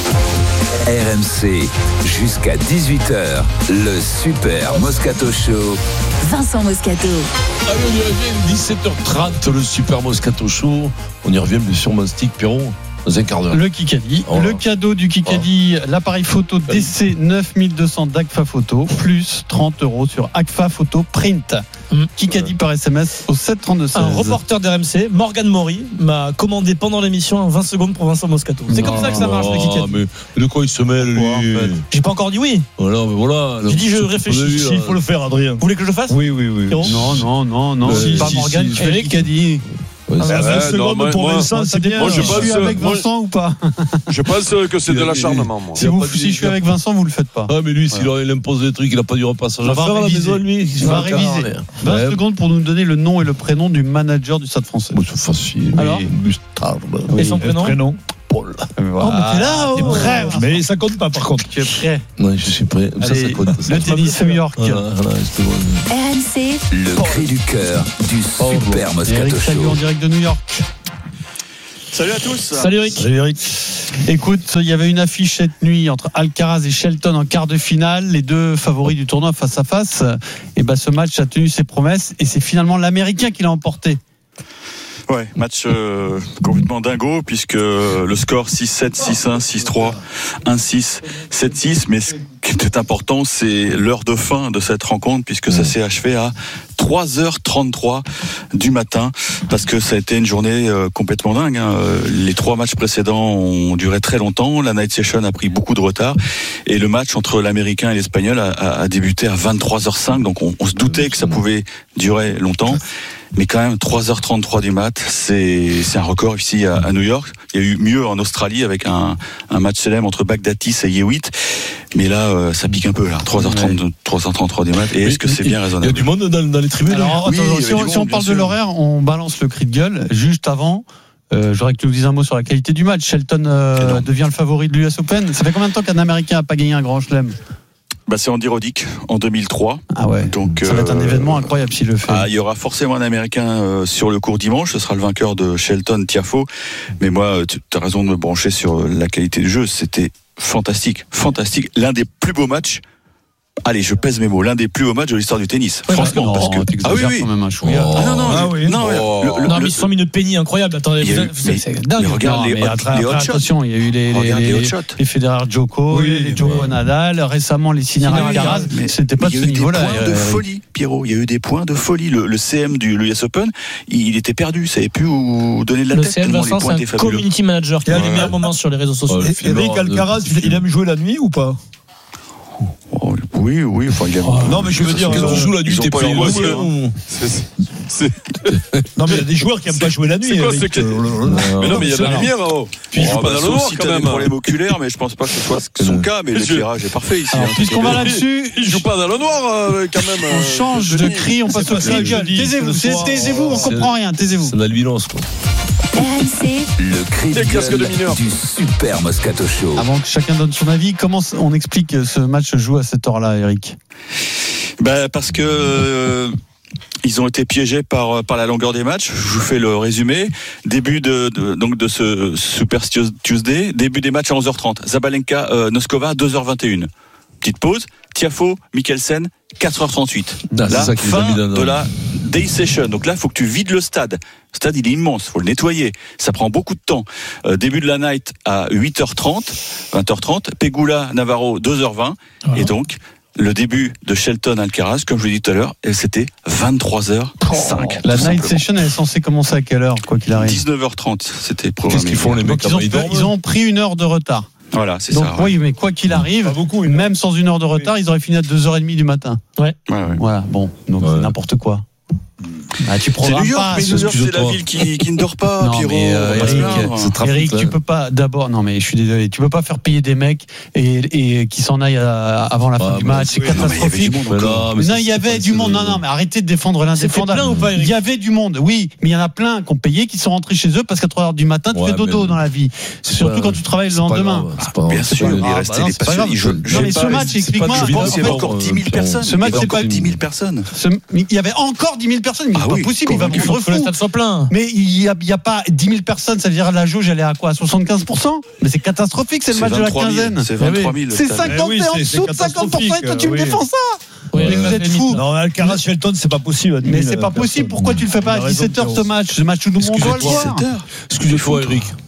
R M C, jusqu'à dix-huit heures, le Super Moscato Show. Vincent Moscato. Allez, on y revient, dix-sept heures trente, le Super Moscato Show. On y revient bien sûr, mon stick, Pierrot. dans un quart d'heure. Le Kikadi. Oh le cadeau du Kikadi, oh. l'appareil photo D C neuf mille deux cents d'Agfa Photo, plus trente euros sur Agfa Photo Print. Mmh. Kikadi par S M S au sept trente-deux seize. Un reporter d'R M C, Morgan Maury, m'a commandé pendant l'émission un vingt secondes pour Vincent Moscato. C'est non, comme ça que ça marche, non, le Kikadi. Mais de quoi il se mêle, lui en fait. J'ai pas encore dit oui. Voilà, mais voilà. J'ai dit je réfléchis. Il faut le faire, Adrien. Vous voulez que je le fasse? Oui, oui, oui. Non, non, non, non. Si, pas si, Morgan, si, Eric Kikadi. Ouais, ah, vingt ouais, secondes non, pour moi, Vincent, moi, c'est bien. Moi, je, je suis avec Vincent ou pas? Je pense que c'est de l'acharnement, moi. Si, vous, si je suis avec Vincent, vous le faites pas. Ah, mais lui, s'il ouais. impose des trucs, il n'a pas du repassage à faire à la maison, lui. Il va réviser. vingt ouais. secondes pour nous donner le nom et le prénom du manager du Stade Français. C'est facile. Alors Gustave. Et son prénom? prénom Paul. Voilà. Oh, mais t'es là, t'es prêt. Mais ça compte pas, par contre. Tu es prêt? Oui, je suis prêt. Allez, ça, ça compte. Le tennis New York. R M C. Le cri du cœur du Super Moscato Show. Salut en direct de New York. Salut à tous. Salut Eric. Salut Eric. Écoute, il y avait une affiche cette nuit entre Alcaraz et Shelton en quart de finale, les deux favoris du tournoi face à face. Et ben ce match a tenu ses promesses et c'est finalement l'Américain qui l'a emporté. Ouais, match euh, complètement dingo puisque le score six sept, six un, six trois, un six, sept six. Mais ce qui est important, c'est l'heure de fin de cette rencontre puisque ça s'est achevé à trois heures trente-trois du matin parce que ça a été une journée euh, complètement dingue. Hein. Les trois matchs précédents ont duré très longtemps. La night session a pris beaucoup de retard et le match entre l'Américain et l'Espagnol a, a, a débuté à vingt-trois heures cinq. Donc on, on se doutait que ça pouvait durer longtemps. Mais quand même, trois heures trente-trois du mat, c'est, c'est un record ici à, à New York. Il y a eu mieux en Australie avec un, un match célèbre entre Baghdatis et Hewitt. Mais là, euh, ça pique un peu, là. trois heures trente, trois heures trente-trois du mat. Et est-ce que c'est bien raisonnable? Il y a du monde dans, dans les tribunes. Alors, oui, attends, si, on, si on parle de l'horaire, on balance le cri de gueule. Juste avant, euh, j'aurais que tu nous dises un mot sur la qualité du match. Shelton euh, devient le favori de l'U S Open. Ça fait combien de temps qu'un Américain n'a pas gagné un grand chelem? Bah, c'est Andy Roddick en deux mille trois. Ah ouais. Donc, ça va être un euh, événement incroyable s'il le fait. Ah, il y aura forcément un Américain euh, sur le court dimanche. Ce sera le vainqueur de Shelton Tiafoe. Mais moi, tu as raison de me brancher sur la qualité du jeu. C'était fantastique, fantastique. L'un des plus beaux matchs. Allez, je pèse mes mots. L'un des plus beaux matchs de l'histoire du tennis. Ouais, franchement, parce que, non, parce que ah oui, oui. Quand même un chouïa. Oh. Ah non non, ah, oui. non, oh. le, le, non, le, mais cent minutes penny incroyable. Attendez, eu, c'est, c'est dingue. Mais regarde non, les, mais hot, après, les hot après, shots. Attention, il y a eu les les, les, les, les Federer Djoko, oui, les Djoko ouais. Nadal, récemment les Sinner Alcaraz. C'était pas de ce niveau-là. Il y a eu des points de folie, Pierrot. Il y a eu des points de folie. Le, le C M du U S Open, il était perdu. Ça savait plus où donner de la le tête. C M, Vincent, c'est un community manager qui a les meilleurs moments sur les réseaux sociaux. Eric Alcaraz, il aime jouer la nuit ou pas? Oh, oui, oui, enfin, il aime. Oh, non, mais je veux dire, quand tu joues la nuit, t'es pas Non, mais il y a des joueurs qui n'aiment pas jouer la nuit. C'est quoi, Eric. c'est que... Mais non, mais il y a de la lumière. Oh. Puis il joue pas dans le noir quand même. Il a des problèmes oculaires, mais je pense pas que ce soit son cas. Mais l'éclairage est parfait ici. Puisqu'on va là-dessus, il joue pas dans le noir quand même. On change de cri, on passe au cri de gueule. Taisez-vous, taisez-vous, on comprend rien. Taisez-vous. C'est l'albinos, quoi. R M C. Le cri de gueule du Super Moscato Show. Avant que chacun donne son avis, comment on explique que ce match se joue à cette heure-là, Eric? Ben parce que euh, ils ont été piégés par par la longueur des matchs. Je vous fais le résumé. Début de, de donc de ce Super Tuesday, début des matchs à onze heures trente. Zabalenka euh, Noskova deux heures vingt et une. Petite pause. Tiafoe Mikkelsen quatre heures trente-huit. Ah, là, ça fin de la day session. Donc là, il faut que tu vides le stade. Le stade, il est immense. Il faut le nettoyer. Ça prend beaucoup de temps. Euh, début de la night à huit heures trente, vingt heures trente. Pegula Navarro deux heures vingt. Ah. Et donc, le début de Shelton Alcaraz, comme je l'ai dit tout à l'heure, c'était vingt-trois heures cinq. Oh, la night session, elle est censée commencer à quelle heure, quoi qu'il arrive? dix-neuf heures trente, c'était programmé. Qu'est-ce qu'ils font, les mecs? ils, ont, ils ont pris une heure de retard. Voilà, c'est Donc, ça. Oui, ouais. mais quoi qu'il arrive, pas beaucoup, même sans une heure de retard, oui. ils auraient fini à deux heures trente du matin. Ouais. ouais, ouais. Voilà, bon, donc ouais. c'est n'importe quoi. Ah, tu c'est New York, pas, mais New York, c'est la ville qui, qui ne dort pas, non, Pierrot. Mais euh, Eric, Eric tu peux pas d'abord. Non, mais je suis désolé. Tu peux pas faire payer des mecs et, et qui s'en aillent à, avant la fin ah, du match. C'est oui, catastrophique. Non, mais il y avait du monde. Non, non, mais arrêtez de défendre l'indéfendable. Il y avait du monde, oui, mais il y en a plein qui ont payé, qui sont rentrés chez eux parce qu'à trois heures du matin, tu fais dodo dans la vie. Surtout quand tu travailles le lendemain. Bien sûr, il est resté des passionnés. Non, mais ce match, explique-moi. Il y avait encore dix mille personnes. Ce match, c'est pas dix mille personnes. Il y avait encore dix mille personnes. C'est pas possible. Il va Il faut que le stade soit plein. Mais il n'y a, a pas dix mille personnes, ça veut dire la jauge, elle est à quoi? À soixante-quinze pour cent? Mais c'est catastrophique, c'est le match de la quinzaine. C'est vingt-trois mille. C'est cinquante oui, et en dessous de cinquante pour cent et toi tu me défends ça? Oui, mais vous êtes fous. Non, Alcaraz Shelton, c'est pas possible. Mais c'est pas possible. Pourquoi tu le fais pas à dix-sept heures ce match? Ce match où tout le monde doit le voir. Excusez-moi, Eric.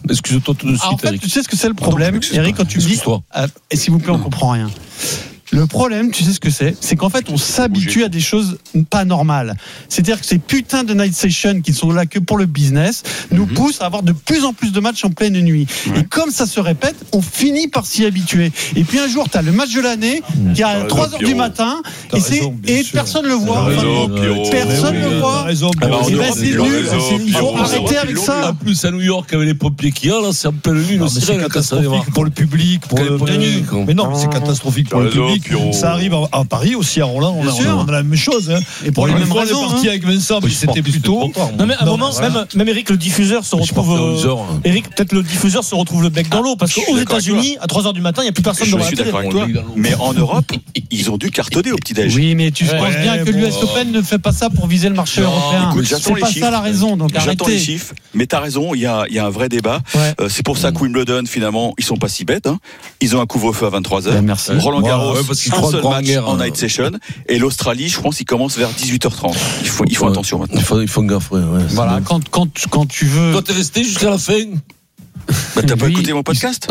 Excuse-toi tout de suite. Ah, en fait, Eric. tu sais ce que c'est le problème, Pardon, Eric, quand tu me dis. Excuse-toi. Euh, et s'il vous plaît, on comprend rien. Le problème, tu sais ce que c'est, c'est qu'en fait, on s'habitue à des choses pas normales. C'est-à-dire que ces putains de night sessions qui sont là que pour le business nous mm-hmm. poussent à avoir de plus en plus de matchs en pleine nuit. Ouais. Et comme ça se répète, on finit par s'y habituer. Et puis un jour, tu as le match de l'année qui est à trois heures du matin et, c'est, raison, et personne ne le voit. Raison, enfin, personne ne le voit. Raison, ah bah, c'est, c'est nul. C'est, il faut ah, arrêter avec ça. En plus, à New York, avec les pompiers qu'il y a, là, c'est en pleine nuit. C'est catastrophique pour le public, pour le public. Mais non, c'est catastrophique pour le public. Ça arrive à Paris aussi, à Roland, on a, on a la même chose. Hein. Et pour bon, les mêmes raisons. On est parti hein. avec Vincent, mais c'était plutôt. Non, mais à un moment, voilà. même, même Eric, le diffuseur se retrouve. Euh, Eric, peut-être le diffuseur se retrouve le bec dans l'eau, parce qu'aux États-Unis, à trois heures du matin, il n'y a plus personne devant la télé. Je suis d'accord avec toi. Mais en Europe, ils ont dû cartonner au petit-déj. Oui, mais tu penses bien que l'U S Open ne fait pas ça pour viser le marché européen. C'est pas ça la raison, donc arrêtez. J'attends les chiffres, mais t'as raison, il y a un vrai débat. C'est pour ça que Wimbledon, finalement, ils sont pas si bêtes. Ils ont un couvre-feu à vingt-trois heures. Roland Garros, un seul match en night session. Et l'Australie, je pense, il commence vers dix-huit heures trente. Il faut, il faut ouais. attention maintenant. Il faut, il faut gaffe, ouais. ouais voilà, quand, quand, quand tu veux. Toi, t'es resté jusqu'à la fin. Bah, t'as oui. pas écouté mon podcast?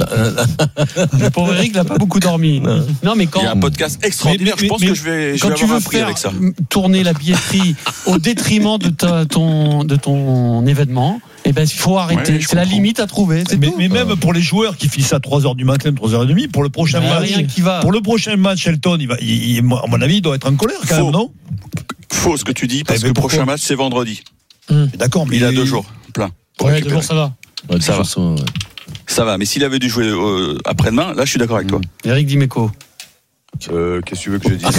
Le pauvre Eric n'a pas beaucoup dormi. Non. non, mais quand. Il y a un podcast extraordinaire. Mais, mais, je pense mais, que je vais, je quand vais tu avoir veux un prix faire avec ça. Tourner la billetterie au détriment de, ta, ton, de ton événement. Eh ben, il faut arrêter. Ouais, c'est comprends. La limite à trouver. C'est mais, tout. mais même pour les joueurs qui finissent à trois heures du matin, trois heures trente, pour le prochain bah, match. Rien qui va. Pour le prochain match, Elton, il va, il, il, à mon avis, il doit être en colère quand Faux. même, non? Faux ce que tu dis, parce eh que le prochain match, c'est vendredi. Hum. D'accord, mais. Il a deux jours, plein. Ouais, deux jours, ça va. Ouais, ça va. Ça, ouais. ça va, mais s'il avait dû jouer euh, après-demain, là, je suis d'accord avec toi. Eric Dimeco. Euh, qu'est-ce que tu veux que je dise?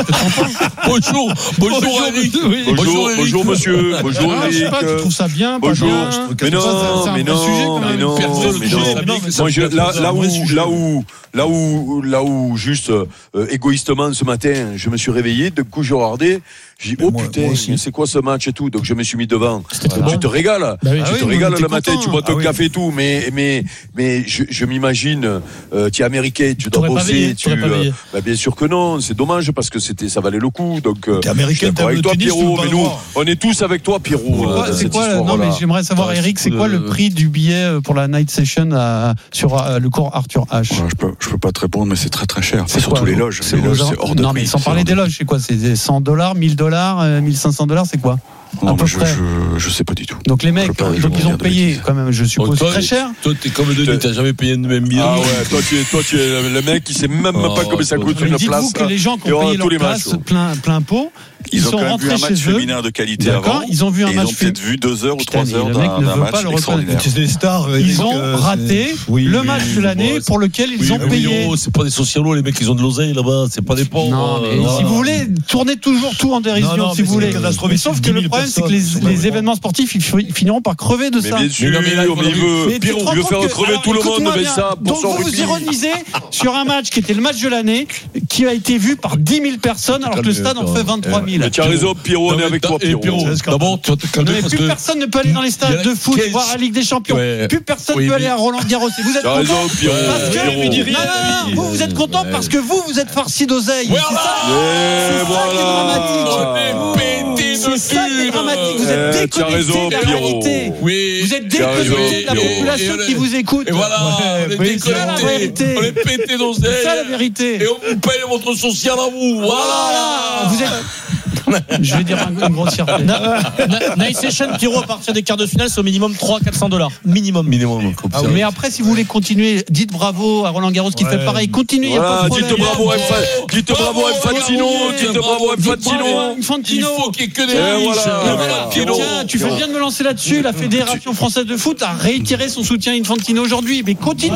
Bonjour, bonjour Eric. Oui. Bonjour, bonjour, Eric. Bonjour monsieur. Bonjour ah, Eric. Je sais pas, tu trouves ça bien? Bonjour. Bien, mais, non, ça, mais, non, sujet, mais non, mais non, mais non, Moi, je, là, là où, là où, là où, là où, juste euh, égoïstement ce matin, je me suis réveillé. De coup, je regardais. J'ai dit, oh moi, putain, moi c'est quoi ce match et tout? Donc je me suis mis devant. Voilà. Tu te régales. Bah oui, tu ah te oui, régales le matin, tu bois ton ah café oui. et tout. Mais, mais, mais je, je m'imagine, euh, tu es américain, tu dois bosser. Veillé, tu, euh, bah, bien sûr que non, c'est dommage parce que c'était, ça valait le coup. Donc, t'es américain, t'es avec toi, tennis, Pierrot. Mais nous, on est tous avec toi, Pierrot. Euh, c'est quoi, non, mais j'aimerais savoir, Eric, c'est quoi le prix du billet pour la night session à, sur euh, le cours Arthur H? Je peux, je peux pas te répondre, mais c'est très très cher. C'est surtout les loges. Les loges, c'est hors de prix. Non, mais sans parler des loges, c'est quoi? C'est cent dollars, mille dollars, mille cinq cents dollars, c'est quoi? Non, je, je, je sais pas du tout. Donc les mecs, pas, donc ils ont payé quand même, je suppose, oh, toi, très cher. Toi, t'es comme Denis, t'as jamais payé de même billet. Ah ouais, toi tu es, toi tu es le mec qui sait même oh, pas combien ça coûte une place. Dites-vous que les gens qui ont payé leur place plein, plein pot, ils, ils ont sont quand même rentrés vu un match chez eux. Féminin de qualité avant. Ils ont vu un match. Ils ont peut-être vu deux heures ou trois heures d'un match extraordinaire. C'est des stars. Ils ont raté le match de l'année pour lequel ils ont payé. C'est pas des socialos, les mecs, ils ont de l'oseille là-bas. C'est pas des pauvres. Non, mais si vous voulez, tournez toujours tout en dérision, si vous voulez. Sauf que le problème, c'est que les événements sportifs, ils finiront par crever de ça. Mais bien sûr, mais il veut, Pierrot, il veut faire crever tout le monde avec ça pour son rugby. Donc vous vous ironisez sur un match qui était le match de l'année, qui a été vu par dix mille personnes, alors que le stade en fait vingt-trois mille. Mais tu as raison, Pierrot, on est avec toi, Pierrot. D'abord, tu vas te calmer parce que plus personne ne peut aller dans les stades de foot voir la Ligue des Champions. Plus personne ne peut aller à Roland Garros. Et vous êtes content parce que vous vous êtes content parce que vous vous êtes farci d'oseille. C'est ça qui est dramatique. C'est ça qui est dramatique. Vous êtes déconnecté de la réalité. Oui. Vous êtes déconnecté de la population qui vous écoute. Et voilà, on est déconnecté. On est pété d'oseille. C'est ça la vérité. Et on vous paye votre social à vous. Voilà. Vous êtes. Je vais dire une grossièreté. Night Session, Pierrot, à partir des quarts de finale, c'est au minimum trois cents à quatre cents dollars. Minimum. Minimum. Ah oui. Mais après, si vous voulez continuer, dites bravo à Roland Garros qui ouais. fait pareil. Continuez. Voilà, dites bravo à Dites bravo à Infantino. Dites bravo à Infantino. Infantino. Il faut qu'il y ait que des riches. Tiens, tu fais bien de me lancer là-dessus. La Fédération française de foot a réitéré son soutien à Infantino aujourd'hui. Mais continuez.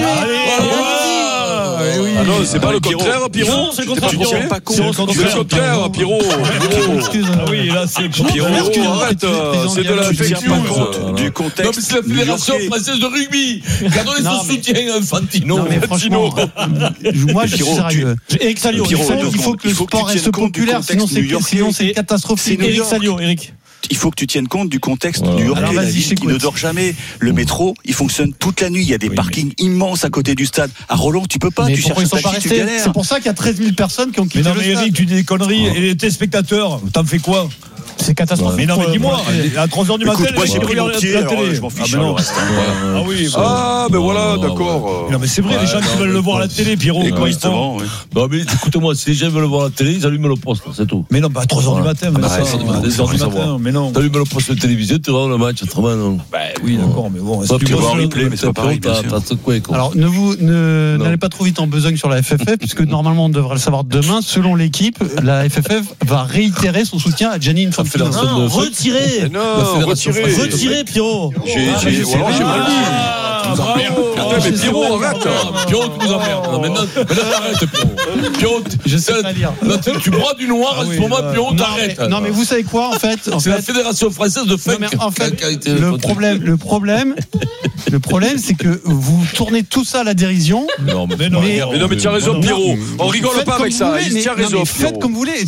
Ah non, c'est pas le contraire, Pierrot. Non, c'est le contraire, Pierrot. C'est le contraire, Pierrot. Ah oui, là c'est Pierrot, arrête, c'est de la fake news. Du contexte. Non, mais c'est la Fédération française de rugby qui a donné son soutien à Infantino. Non, mais franchement, moi je suis sérieux. Eric Salio, il faut que le sport reste populaire, sinon c'est catastrophique. Eric Salio, Eric. Il faut que tu tiennes compte du contexte ouais. new-yorkais, la ville qui ne dort jamais. Le métro, il fonctionne toute la nuit. Il y a des oui, parkings mais... immenses à côté du stade. À Roland, tu peux pas. Mais tu cherches un taxi, tu galères. C'est pour ça qu'il y a treize mille personnes qui ont quitté mais non, le mais stade. Eric, tu dis des conneries. Oh. Et les téléspectateurs, t'en fais quoi? C'est catastrophique. Mais non, mais dis-moi, à trois heures du matin, moi j'ai pris mon pied, alors je m'en fiche. Ah oui. Ah, ben voilà, d'accord. Non, mais c'est vrai, les gens qui veulent le voir à la télé, Pierrot. Égoïstement, oui. Non, mais écoute-moi, si les gens veulent le voir à la télé, ils allument le poste, c'est tout. Mais non, bah à trois heures du matin, mais ça, deux heures du matin, mais non. T'allumes le poste de télévision, tu vois le match, autrement, non. Bah oui, d'accord, mais bon, est-ce que tu vois un replay, mais c'est pas pareil, bien sûr. Alors, ne vous, ne, n'allez pas trop vite en besogne sur la F F F, puisque normalement, on devrait le savoir demain. Selon l'équipe, la F F F va réitérer son soutien à Gianni Infantino. Non, retirez. Non, retirez. Retirez, Pierrot. J'ai, j'ai, ou alors j'ai mal dit. Mais Pierrot, arrête. Pierrot, tu nous emmerdes. Maintenant, t'arrêtes, Pierrot. Pierrot, je sais pas lire. Tu broies du noir, en ce moment, Pierrot, t'arrêtes. Non, mais vous savez quoi, en fait? C'est la Fédération Française de funk. En fait, le problème, le problème, le problème, c'est que vous tournez tout ça à la dérision. Non, mais non, mais tu as raison, Pierrot. On rigole pas avec ça. Il tient raison. Faites comme vous voulez.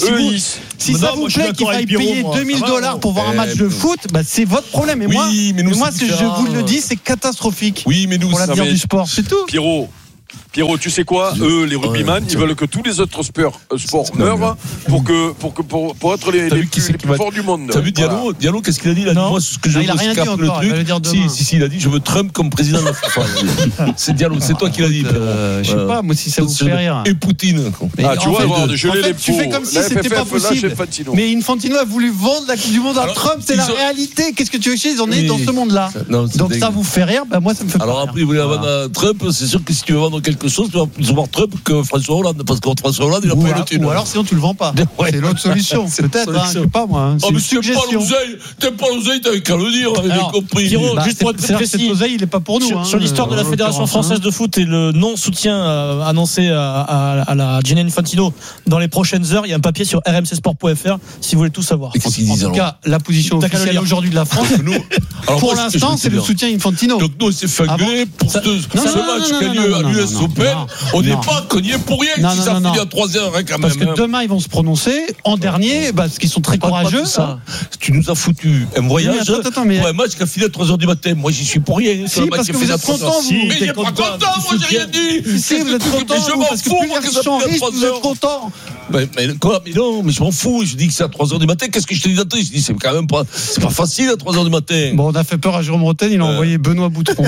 Si ça vous plaît qu'il faille payer deux mille dollars pour voir un match de foot, bah c'est votre problème. Et moi, moi, je vous le dis, c'est catastrophique. Oui, mais nous, pour l'avenir du sport, c'est tout. Pierrot. Pierrot, tu sais quoi? Eux, les rugbyman, ils veulent que tous les autres sports, euh, sports meurent pour que pour que pour, pour être les, les, plus, les plus forts du monde. T'as vu Diallo? Voilà. Diallo, qu'est-ce qu'il a dit là? Non, moi, ce que je non, il a rien dit encore. Le truc. Il va le dire demain. Si, si, si, il a dit je veux Trump comme président de la FIFA. C'est Diallo, c'est toi qui l'as dit. Euh, je sais pas, moi si ça vous fait rire. Et Poutine. Ah, tu vois, je l'ai les Tu fais comme si c'était pas possible. Mais Infantino a voulu vendre la Coupe du Monde à Trump, c'est la réalité. Qu'est-ce que tu veux que ils en aient dans ce monde-là? Donc ça vous fait rire, moi ça me fait. Alors après, il voulait vendre Trump. C'est sûr que si tu veux vendre quelque chose, tu vas plus voir Trump que François Hollande, parce que François Hollande, il a pas eu le thune. Ou alors sinon tu le vends pas. Ouais. C'est l'autre solution, peut-être. Hein, je sais pas moi. Oh, mais t'aimes pas l'oseille, t'aimes pas l'oseille, t'avais qu'à le dire, j'ai compris. Pierrot, bah, juste pour être précis, cet oseille, il est pas pour nous. Sur, hein, sur l'histoire de la Fédération française de foot et le non-soutien euh, annoncé à, à, à la Gianni Infantino dans les prochaines heures, il y a un papier sur r m c sport point f r si vous voulez tout savoir. En, en tout cas, la position officielle aujourd'hui de la France, pour l'instant, c'est le soutien Infantino. Donc nous, c'est fabuleux pour ce match qui a lieu à l'U S Open. On n'est pas cogné pour rien. Non, si non, ça non, finit à trois heures, hein, quand parce même. que demain, ils vont se prononcer en dernier, parce qu'ils sont très courageux. Ça. Tu nous as foutu un voyage oui, attends, attends, mais... pour un match qui a fini à trois heures du matin. Moi, j'y suis pour rien. Si, parce que vous êtes content, vous. Mais j'ai pas content, moi, j'ai rien dit. Si, vous êtes content, je m'en fous, moi, que ça finisse à trois heures. Vous êtes content. Mais, mais quoi? Mais non, mais je m'en fous. Je dis que c'est à trois heures du matin. Qu'est-ce que je te dis d'entrer? Je dis, c'est quand même pas, c'est pas facile à trois heures du matin. Bon, on a fait peur à Jérôme Rotten, il a envoyé Benoît Boutron.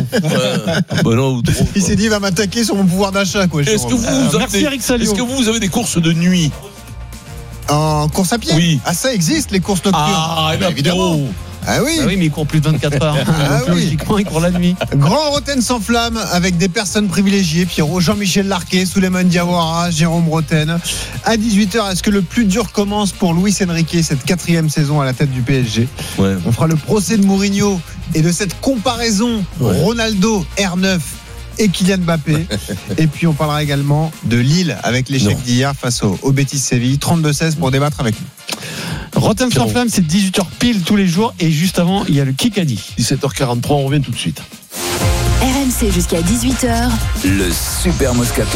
Benoît Boutron. Il s'est dit, il va m'attaquer sur mon pouvoir d'achat, quoi. Est-ce que vous, Merci Eric Salio. Est-ce que vous avez des courses de nuit? En course à pied? Oui. Ah, ça existe, les courses nocturnes. Ah, bah, évidemment. Ah oui. Ah oui, mais il court plus de vingt-quatre heures. Ah oui. Logiquement, il court la nuit. Grand Rotten sans flamme avec des personnes privilégiées. Pierrot, Jean-Michel Larquet, Souleymane Diawara, Jérôme Rotten. À dix-huit heures, est-ce que le plus dur commence pour Luis Enrique, cette quatrième saison à la tête du P S G? Ouais. On fera le procès de Mourinho et de cette comparaison ouais. Ronaldo R neuf et Kylian Mbappé. Et puis on parlera également de Lille avec l'échec non. d'hier face au, au Betis Séville. trente-deux seize pour débattre avec nous. Rotten sans flamme, c'est dix-huit heures pile tous les jours. Et juste avant, il y a le Kikadi. dix-sept heures quarante-trois, on revient tout de suite. R M C jusqu'à dix-huit heures. Le Super Moscato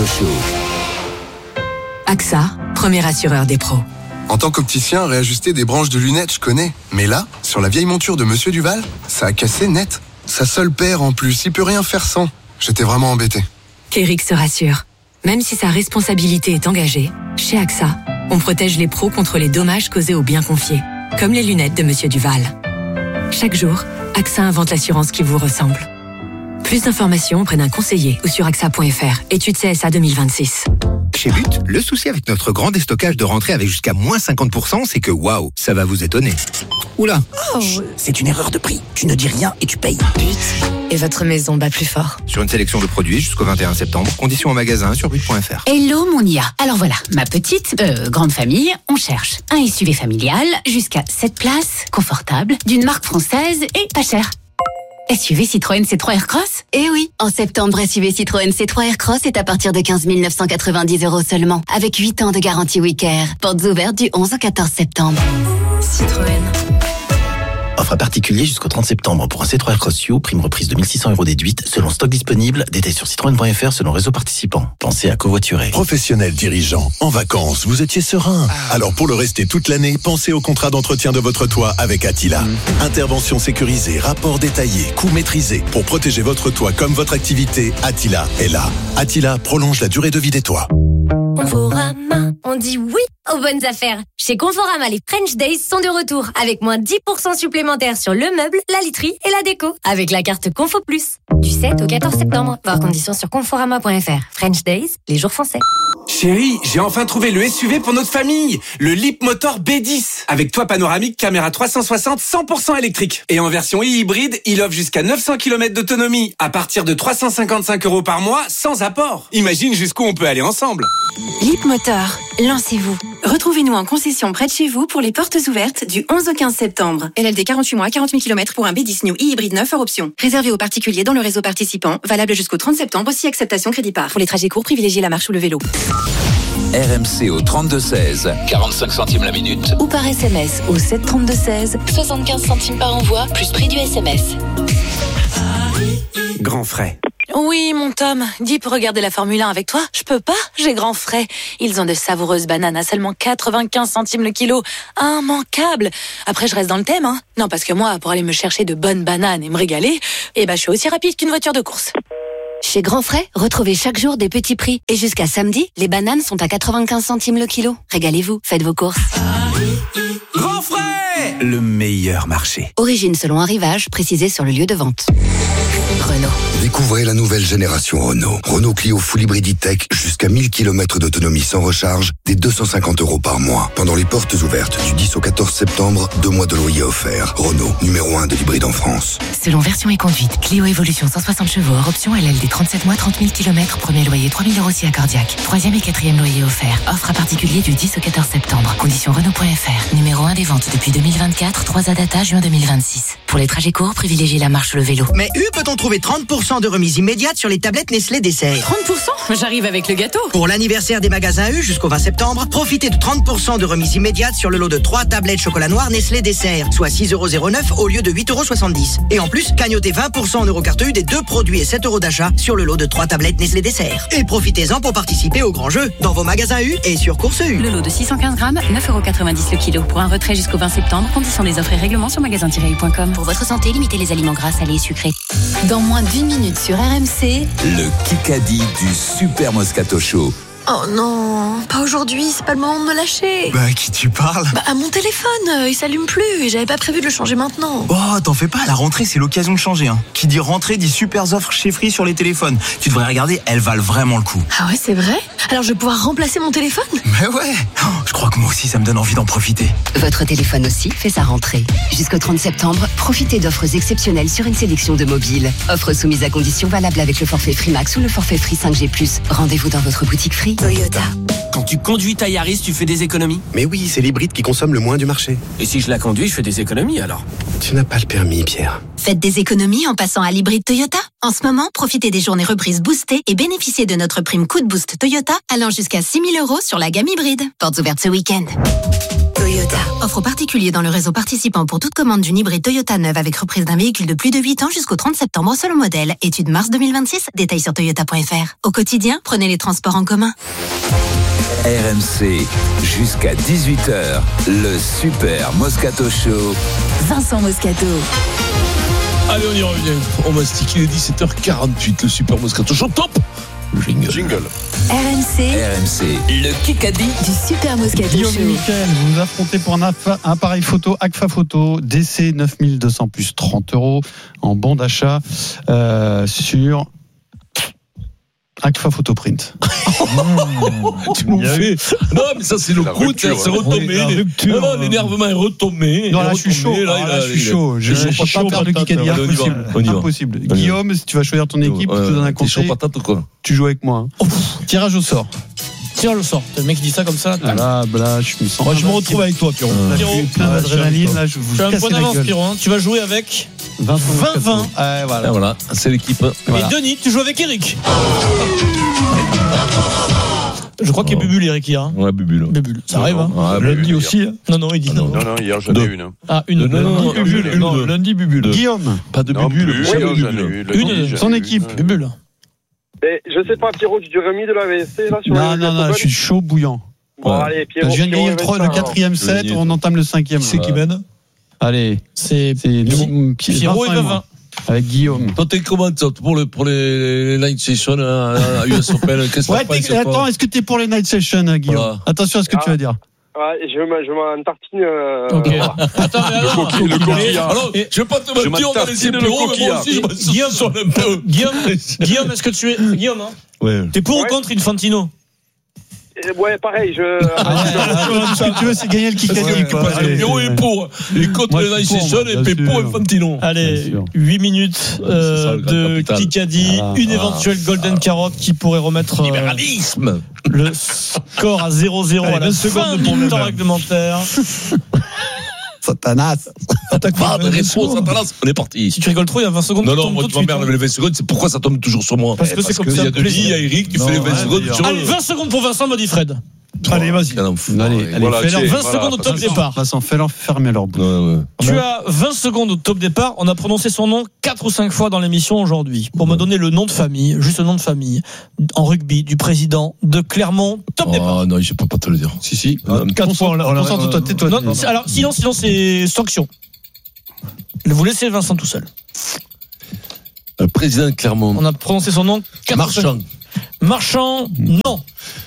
Show. A X A, premier assureur des pros. En tant qu'opticien, réajuster des branches de lunettes, je connais. Mais là, sur la vieille monture de Monsieur Duval, ça a cassé net. Sa seule paire en plus, il peut rien faire sans. J'étais vraiment embêté. Qu'Eric se rassure. Même si sa responsabilité est engagée, chez A X A, on protège les pros contre les dommages causés aux biens confiés, comme les lunettes de Monsieur Duval. Chaque jour, A X A invente l'assurance qui vous ressemble. Plus d'informations auprès d'un conseiller ou sur A X A point F R. Étude C S A deux mille vingt-six. Chez But, le souci avec notre grand déstockage de rentrée avec jusqu'à moins cinquante pour cent, c'est que waouh, ça va vous étonner. Oula, oh. C'est une erreur de prix. Tu ne dis rien et tu payes. But, et votre maison bat plus fort. Sur une sélection de produits jusqu'au vingt et un septembre, conditions en magasin sur but point F R. Hello mon I A. Alors voilà, ma petite, euh, grande famille, on cherche un S U V familial jusqu'à sept places, confortable, d'une marque française et pas cher. S U V Citroën C trois Aircross? Eh oui, en septembre, S U V Citroën C trois Aircross est à partir de quinze mille neuf cent quatre-vingt-dix euros seulement, avec huit ans de garantie Wicker. Portes ouvertes du onze au quatorze septembre. Citroën. Offre à particulier jusqu'au trente septembre pour un C trois Aircross U, prime reprise de mille six cents euros déduite, selon stock disponible, détail sur citroën point F R selon réseau participant. Pensez à covoiturer. Professionnel dirigeant, en vacances, vous étiez serein. Alors pour le rester toute l'année, pensez au contrat d'entretien de votre toit avec Attila. Mmh. Intervention sécurisée, rapport détaillé, coût maîtrisé. Pour protéger votre toit comme votre activité, Attila est là. Attila prolonge la durée de vie des toits. On Bourama, on dit oui. aux bonnes affaires. Chez Conforama, les French Days sont de retour avec moins dix pour cent supplémentaires sur le meuble, la literie et la déco avec la carte Confo Plus. Du sept au quatorze septembre. Voir conditions sur conforama point f r. French Days, les jours français. Chérie, j'ai enfin trouvé le S U V pour notre famille. Le Leapmotor B dix. Avec toit panoramique, caméra trois cent soixante, cent pour cent électrique. Et en version e-hybride, il offre jusqu'à neuf cents kilomètres d'autonomie. À partir de trois cent cinquante-cinq euros par mois, sans apport. Imagine jusqu'où on peut aller ensemble. Leapmotor, lancez-vous. Retrouvez-nous en concession près de chez vous pour les portes ouvertes du onze au quinze septembre. L L D quarante-huit mois, quarante mille kilomètres pour un B dix New e-hybride neuf hors option. Réservé aux particuliers dans le réseau participant. Valable jusqu'au trente septembre, si acceptation crédit par. Pour les trajets courts, privilégiez la marche ou le vélo. R M C au trente-deux seize, quarante-cinq centimes la minute. Ou par S M S au sept trente-deux seize, soixante-quinze centimes par envoi, plus prix du S M S. Grand frais. Oui, mon Tom, dis pour regarder la Formule un avec toi. Je peux pas, j'ai grand frais. Ils ont de savoureuses bananes à seulement quatre-vingt-quinze centimes le kilo. Immanquable. Après, je reste dans le thème, hein. Non, parce que moi, pour aller me chercher de bonnes bananes et me régaler, eh ben, je suis aussi rapide qu'une voiture de course. Chez Grand Frais, retrouvez chaque jour des petits prix. Et jusqu'à samedi, les bananes sont à quatre-vingt-quinze centimes le kilo. Régalez-vous, faites vos courses. Grand frais! Le meilleur marché. Origine selon arrivage, précisé sur le lieu de vente. Renault. Découvrez la nouvelle génération Renault. Renault Clio Full Hybrid E-Tech, jusqu'à mille kilomètres d'autonomie sans recharge, dès deux cent cinquante euros par mois. Pendant les portes ouvertes du dix au quatorze septembre, deux mois de loyer offerts. Renault, numéro un de l'hybride en France. Selon version et conduite, Clio Evolution cent soixante chevaux hors option L L D trente-sept mois, trente mille kilomètres, premier loyer trois mille euros si accordiaque. Troisième et quatrième loyer offert. Offre à particulier du dix au quatorze septembre. Conditions Renault point f r. Numéro un des ventes depuis deux mille vingt-quatre, trois à data juin deux mille vingt-six. Pour les trajets courts, privilégiez la marche ou le vélo. Mais U peut-on trouver trente pour cent de remise immédiate sur les tablettes Nestlé Dessert? trente pour cent? J'arrive avec le gâteau. Pour l'anniversaire des magasins U jusqu'au vingt septembre, profitez de trente pour cent de remise immédiate sur le lot de trois tablettes chocolat noir Nestlé Dessert, soit six euros zéro neuf au lieu de huit euros soixante-dix. Et en plus, cagnotez vingt pour cent en Eurocarte U des deux produits et sept euros d'achat sur le lot de trois tablettes Nestlé Dessert. Et profitez-en pour participer au grand jeu dans vos magasins U et sur Course U. Le lot de six cent quinze grammes, neuf euros quatre-vingt-dix le kilo. Pour un retrait jusqu'au vingt septembre, conditions des offres et règlements sur magasin tiret u point com. Pour votre santé, limitez les aliments gras, salés et sucrés. Dans moins d'une minute sur R M C. Le Kikadi du Super Moscato Show. Oh non, pas aujourd'hui, c'est pas le moment de me lâcher. Bah, à qui tu parles? Bah, à mon téléphone, euh, il s'allume plus et j'avais pas prévu de le changer maintenant. Oh, t'en fais pas, la rentrée, c'est l'occasion de changer, hein. Qui dit rentrée dit super offres chez Free sur les téléphones. Tu devrais regarder, elles valent vraiment le coup. Ah ouais, c'est vrai? Alors je vais pouvoir remplacer mon téléphone? Mais ouais, oh, je crois que moi aussi, ça me donne envie d'en profiter. Votre téléphone aussi fait sa rentrée. Jusqu'au trente septembre, profitez d'offres exceptionnelles sur une sélection de mobiles. Offres soumises à conditions valables avec le forfait Free Max ou le forfait Free cinq G plus. Rendez-vous dans votre boutique Free. Toyota. Quand tu conduis ta Yaris, tu fais des économies? Mais oui, c'est l'hybride qui consomme le moins du marché. Et si je la conduis, je fais des économies alors? Tu n'as pas le permis, Pierre. Faites des économies en passant à l'hybride Toyota. En ce moment, profitez des journées reprises boostées et bénéficiez de notre prime coup de boost Toyota allant jusqu'à six mille euros sur la gamme hybride. Portes ouvertes ce week-end. Toyota. Offre aux particuliers dans le réseau participant pour toute commande d'une hybride Toyota neuve avec reprise d'un véhicule de plus de huit ans jusqu'au trente septembre selon modèle. Étude mars deux mille vingt-six. Détails sur toyota point f r. Au quotidien, prenez les transports en commun. R M C, jusqu'à dix-huit heures, le Super Moscato Show. Vincent Moscato. Allez, on y revient. On mastique, il est dix-sept heures quarante-huit, le Super Moscato Show. Top! Jingle. Jingle. R M C. R M C, le Kikadi du Super Moscato Guillaume Show. et Mickaël, vous vous affrontez pour un appa- appareil photo Agfa Photo D C neuf mille deux cents plus trente euros en bon d'achat euh, sur Agfa Photoprint. Tu m'en fais. Non, mais ça, c'est le coup, c'est retombé. Non, non, l'énervement est retombé. Non, là, je suis chaud. Là, là, je suis chaud. Je suis chaud par le Kikadi. Impossible. Impossible. Guillaume, si tu vas choisir ton équipe, je te donne un conseil. T'es chaud patate ou quoi? Tu joues avec moi. Tirage au sort. Tirage au sort. Le mec qui dit ça comme ça. Là, là, je me sens. Moi, je me retrouve avec toi, Pierrot. Pierrot, plein d'adrénaline. Là, je vous tu as un casse point la d'avance, gueule. Pierrot. Tu vas jouer avec vingt vingt. Ah, voilà. Ah, voilà, c'est l'équipe. Voilà. Et Denis, tu joues avec Eric. Je crois qu'il y a Bubule, Eric, hier. Ouais, Bubule. Bubule. Ça arrive, hein. Ah, Lundi aussi. Hein. Non, non, il dit non. Non, non, hier j'en ai une. Ah, une. Non, non, non, Bubule. une. Non, lundi, Bubule. Guillaume. Pas de Non, Bubule. plus, pas de hier, j'en ai Bubule. eu. Lundi, Une, j'en son ai eu. équipe. Bubule. Et je sais pas, Pierrot, tu t'es remis de la V S C là sur Non, le non, non, je suis chaud bouillant. Bon, allez, Pierrot. Je viens de Pierrot, gagner le, trois- le Vincent. quatrième set, on entame le cinquième. C'est qui mène? Allez, c'est nous, Pierrot et Vincent Vavin. Avec Guillaume. Toi, t'es comment toi, pour, le, pour les, les night sessions à, à U S Open? Qu'est-ce que Ouais, tu penses? attends, est-ce que t'es pour les night sessions, Guillaume? Voilà. Attention à ce que Ah. tu vas dire. Ouais, je m'en, je m'en tartine. Euh, Ok. voilà. Attends, mais alors, Le coquille- le coquillard. Alors, Et- je vais pas te Je mentir, on a laissé m'entartine le Pierrot, mais moi coquillard. aussi, je me Guillaume, sens un peu. Guillaume, Guillaume, est-ce que tu es Guillaume, hein Ouais. T'es pour Ouais. ou contre Infantino? Et ouais, pareil, je. Ah, ce que tu veux, c'est gagner le Kikadi. quoi. Parce que Pierrot est pour. Il compte Moi, les je Nice suis pour, Sessions et bien puis pour sûr. Infantino. Allez, Bien sûr. huit minutes euh, C'est ça, le grand de capital. Kikadi, Ah, une ah, éventuelle Golden Carotte qui pourrait remettre euh, Libéralisme. le score à zéro zéro Allez, à la vingt fin secondes du pour le temps même. réglementaire. Satanas. Attaque Pas de réponse, Satanas, on est parti. Si tu rigoles trop, il y a vingt secondes. Non, qui non, tombent moi, tout tu de suite, m'emmerdes hein. avec les vingt secondes, c'est pourquoi ça tombe toujours sur moi. Parce que c'est comme Il ça. y a Denis, il y a Eric, tu Non, fais les vingt ouais, secondes. dire. tu vois. Allez, vingt secondes pour Vincent, me dit Fred. Allez, vas-y. Quel enfoiré. Allez, allez, Voilà, Fais-leur tiens, vingt voilà, secondes au top Vincent. départ. Vincent, fais-leur fermer leur bouche. Ouais, ouais. Tu as vingt secondes au top départ. On a prononcé son nom quatre ou cinq fois dans l'émission aujourd'hui. Pour me donner le nom de famille, juste le nom de famille, en rugby, du président de Clermont. Top départ. Oh non, je peux pas te le dire. Si, si. Quatre fois, on l'a- on l'a- Concentre-toi, tais-toi. Non, c'est- alors, sinon, sinon c'est sanction. Vous laissez Vincent tout seul. Le président de Clermont. On a prononcé son nom quatre ou cinq Marchand. Marchand, non.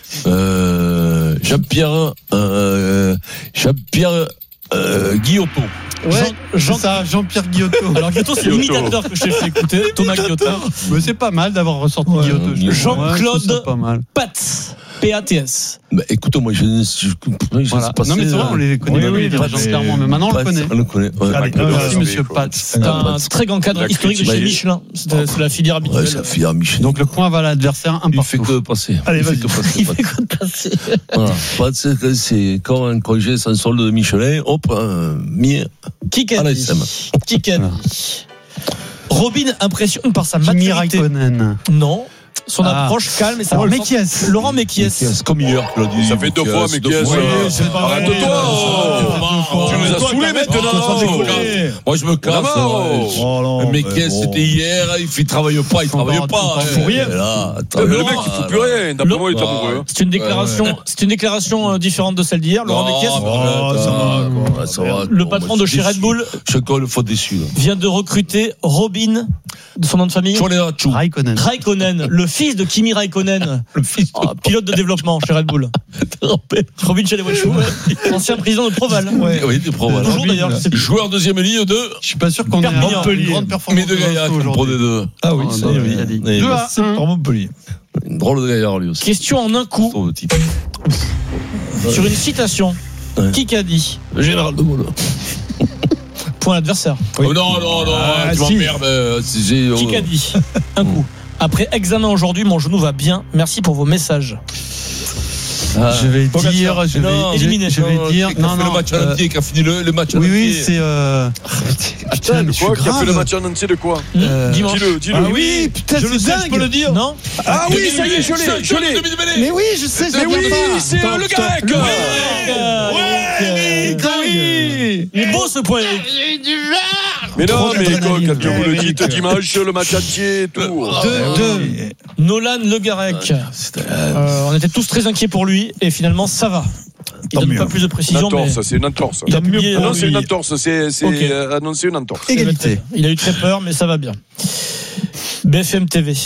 Euh, Jean-Pierre, euh, Jean-Pierre, euh, Guillotot. Ouais, Jean- Jean- c'est ça, Jean-Pierre Guillotot. Alors Guillotot, c'est l'imitateur que je t'ai fait écouter, Thomas Guillotot. Mais c'est pas mal d'avoir ressorti Ouais, Guillotot. je trouve. Jean-Claude Ouais, je trouve ça pas mal. Pats, P A T S. Bah, écoute, moi, je ne sais Voilà. pas. Non, mais c'est vrai, on les connaît pas, les dirigeants de Clermont, mais maintenant on le connaît. On le connaît. Ouais. Allez, Ouais, euh, Merci, ouais, monsieur ouais, Pat. C'est un très grand cadre La historique de critique, chez bah, Michelin. C'est c'est la filière Ouais, habituelle. ça fait un Michel. Donc le point va à l'adversaire un Il fait partout. que passer. Allez, Il fait vas-y. que passer. Il fait quoi de passer? Voilà. Pas de- c'est que c'est comme un congé sans solde de Michelin. Hop, un mis. Qui À qu'a la dit S M. Qui qu'a dit Robin impressionne par sa Kimi maturité. Raikkonen. Non. Son Ah. approche calme et sa Alors, relance- Mekies. Laurent Mekies. C'est comme hier, tu l'as dit. Ça fait deux fois, mais deux qui est-ce fois. euh, c'est pas vrai. Arrête-toi Oh, Tu nous as saoulés maintenant Moi, je me casse. D'abord. Oh non, Mais mais qu'est-ce bon. c'était hier, il travaille pas, il travaille Encore pas. un hein. fou rien. Là, Eh, mais le mec, il fout plus rien. D'après moi, il est Bah, amoureux. C'est une déclaration, Ouais, ouais. c'est une déclaration euh, différente de celle d'hier. Laurent Mekies, Oh, ça va, quoi. ça va. le Bon, patron moi, de je chez suis Red Bull, déçu. Je suis encore une fois déçu. là. vient de recruter Robin, de son nom de famille, Choléachou. Raikkonen. Raikkonen, le fils de Kimi Raikkonen, Le fils oh, pilote de développement chez Red Bull. Robin Choléachou, ancien président de Proval. Oui, oui, des pros. voilà. Toujours d'ailleurs, je sais plus. Joueur deuxième ligne de. Je suis pas sûr qu'on ait Perpignan. une grande Mais performance de Gaillard, Vincent qui pro des deux. Ah oui, Oh, ça non, y est, il a dit. Oui, Deux mais à c'est un. par Montpellier. Une drôle de gaillard, lui aussi. Question en un coup Sauve, type. sur une citation. Ouais. Qui qu'a dit Général de Gaulle. Point à l'adversaire. Oh, non, non, non, Ah, tu si. m'emmerdes. euh, c'est- j'ai- Qui oh. qu'a dit Un coup. Après examen aujourd'hui, mon genou va bien. Merci pour vos messages. Ah. Je vais Pogacar. dire, je vais, Non, je- éliminé. je vais Non, dire, qui a non, fait non. le match à euh, l'entier, qui a fini le, le match à Oui, l'entier. oui, c'est. Euh... Putain, mais je suis Quoi Qui a fait le grave. match en entier de quoi Euh, Dimanche. Dis-le, dis-le. Ah oui, putain, je c'est le sais, dingue. je peux le dire. Non Ah oui, ça y est, je l'ai, je l'ai. Mais oui, je sais, je Mais le oui, viens pas. c'est euh, le grec. Ouais, Oui. Il est beau ce point. Mais non, Trop mais quoi, d'adrénaline. quand vous le Eric. dites dimanche, le match entier et tout. Deux, deux. Nolan Le Garec. Euh, on était tous très inquiets pour lui et finalement ça va. Il Tant donne mieux. pas plus de Une précision, mais entorse, c'est une entorse. il a publié. Non, euh, c'est une entorse, c'est c'est, Ok. euh, annoncé une entorse. Égalité. Il a eu très peur, mais ça va bien. B F M T V.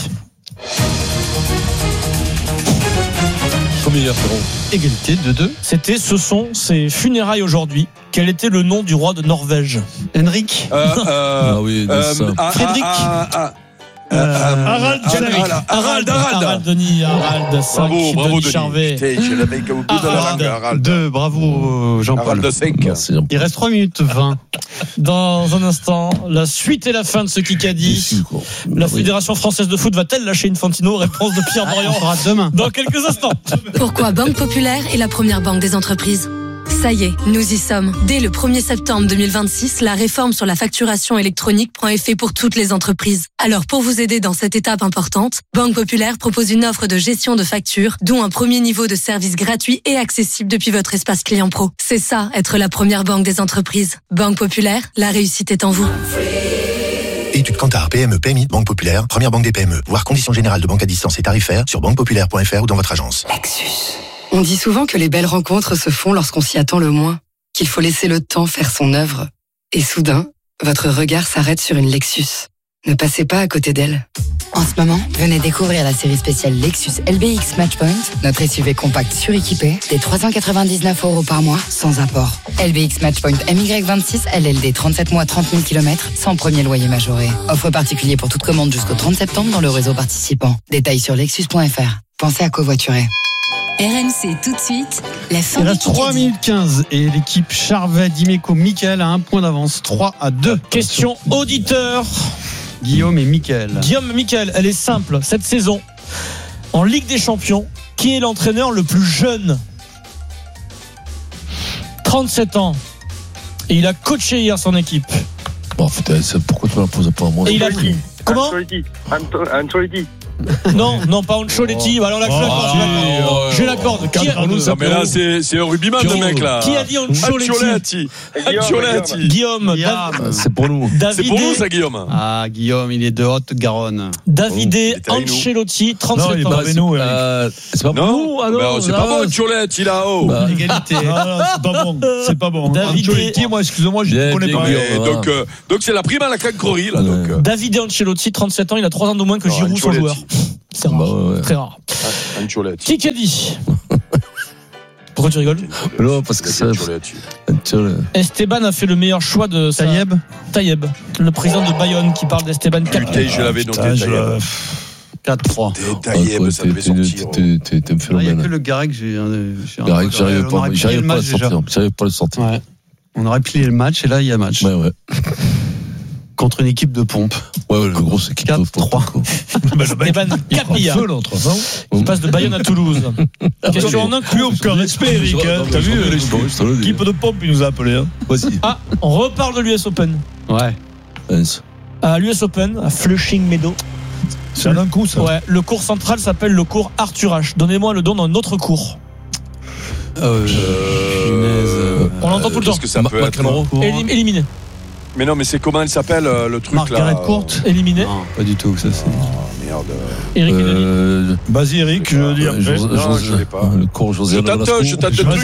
Combien hier, Ferron Égalité, deux, deux. C'était, ce sont ses funérailles aujourd'hui. Quel était le nom du roi de Norvège? Henrik. Euh, euh, Ah oui, de euh, ça. ah, Frédéric. ah, ah, ah, Euh, euh, Harald ah, Jannik. Harald, Harald, Harald Harald. Denis, Harald cinq, Bravo, bravo, Denis Denis. Charvet. Putain, j'ai le mec au bout de la Harald. langue, Harald. Deux, bravo Jean-Paul. Harald cinq. Merci, Jean-Paul. Il reste trois minutes vingt. Dans un instant, la suite et la fin de ce Kikadi. Déçu, quoi. La Oui. Fédération Française de Foot va-t-elle lâcher Infantino? Réponse de Pierre On Dorian fera demain. dans quelques instants. Pourquoi Banque Populaire est la première banque des entreprises? Ça y est, nous y sommes. Dès le premier septembre deux mille vingt-six, la réforme sur la facturation électronique prend effet pour toutes les entreprises. Alors pour vous aider dans cette étape importante, Banque Populaire propose une offre de gestion de factures, dont un premier niveau de service gratuit et accessible depuis votre espace client pro. C'est ça, être la première banque des entreprises. Banque Populaire, la réussite est en vous. Étude Kantar, P M E, P M I, Banque Populaire, première banque des P M E. Voir conditions générales de banque à distance et tarifaires sur banque populaire point f r ou dans votre agence. Lexus. On dit souvent que les belles rencontres se font lorsqu'on s'y attend le moins, qu'il faut laisser le temps faire son œuvre. Et soudain, votre regard s'arrête sur une Lexus. Ne passez pas à côté d'elle. En ce moment, venez découvrir la série spéciale Lexus L B X Matchpoint, notre S U V compact suréquipé, des trois cent quatre-vingt-dix-neuf euros par mois, sans apport. L B X Matchpoint M Y vingt-six, L L D trente-sept mois, trente mille kilomètres, sans premier loyer majoré. Offre particulier pour toute commande jusqu'au trente septembre dans le réseau participant. Détails sur lexus point f r. Pensez à covoiturer. R M C tout de suite, la fin Il du reste trois minutes quinze et l'équipe Charvet, Dimeco, Mickaël a un point d'avance, trois à deux. Question auditeur. Guillaume et Mickaël. Guillaume, Mickaël, elle est simple. Cette saison, en Ligue des Champions, qui est l'entraîneur le plus jeune ? trente-sept ans. Et il a coaché hier son équipe. Bon, putain, pourquoi tu me la poses pas à moi ? Et il a pris. Comment ? Ancelotti. Ancelotti. Non, non, pas Ancelotti. Alors là, je l'accorde. Je l'accorde. Qui a... Non, mais là, c'est, c'est un rugbyman, le mec, là. Qui a dit Ancelotti ? Ancelotti. Guillaume. C'est pour nous. C'est pour nous, ça, Guillaume. Ah, Guillaume, il est de Haute-Garonne. David Ancelotti, trente-sept ans. Non, c'est nous. C'est pas pour nous. Ah non, c'est pas bon, Ancelotti, là-haut. Égalité. Non, non, c'est pas bon. C'est pas bon. David Ancelotti, moi, excusez-moi, je ne connais pas. Donc, donc, c'est la prime à la cancrerie, là. Donc. David Ancelotti, trente-sept ans, il a trois ans de moins que Giroud, son joueur. C'est rare. Bah ouais, ouais. Très rare. Ancelotti. Qui a dit ? Pourquoi tu rigoles ? Non, parce que ça. Esteban a fait le meilleur choix de Taïeb. Taïeb, le président de Bayonne qui parle d'Esteban. Putain, je l'avais noté. Taïeb. quatre trois. Taïeb, ça devait sortir. T'es un Il phénomène. n'y a que le Garec, j'ai. Garec, j'arrive pas à le sortir. J'arrive pas à le sortir. On aurait plié le match et là, il y a match. Ouais, ouais. Contre une équipe de pompe. Ouais, ouais, le gros équipe de pompe. trois. Esteban Capilla. Il passe de Bayonne à Toulouse. Question en un coup. Plus aucun respect, Eric. T'as vu l'équipe de pompe, il nous a appelé. Ah, on reparle de l'U S Open. Ouais. À l'U S Open, à Flushing Meadow. C'est un coup, ça. Ouais, le cours central s'appelle le cours Arthur H. Donnez-moi le nom d'un autre cours. Euh, euh, on l'entend tout le temps. Qu'est-ce que ça peut être ? Élim- Éliminé. Mais non, mais c'est comment elle s'appelle, le truc là ? Margaret Court, éliminé. Non, pas du tout. Ça, c'est... Oh, merde. Eric euh, Vas-y, Eric, je veux dire. José, non, je l'ai pas. Le cours José. Je tente, je tente de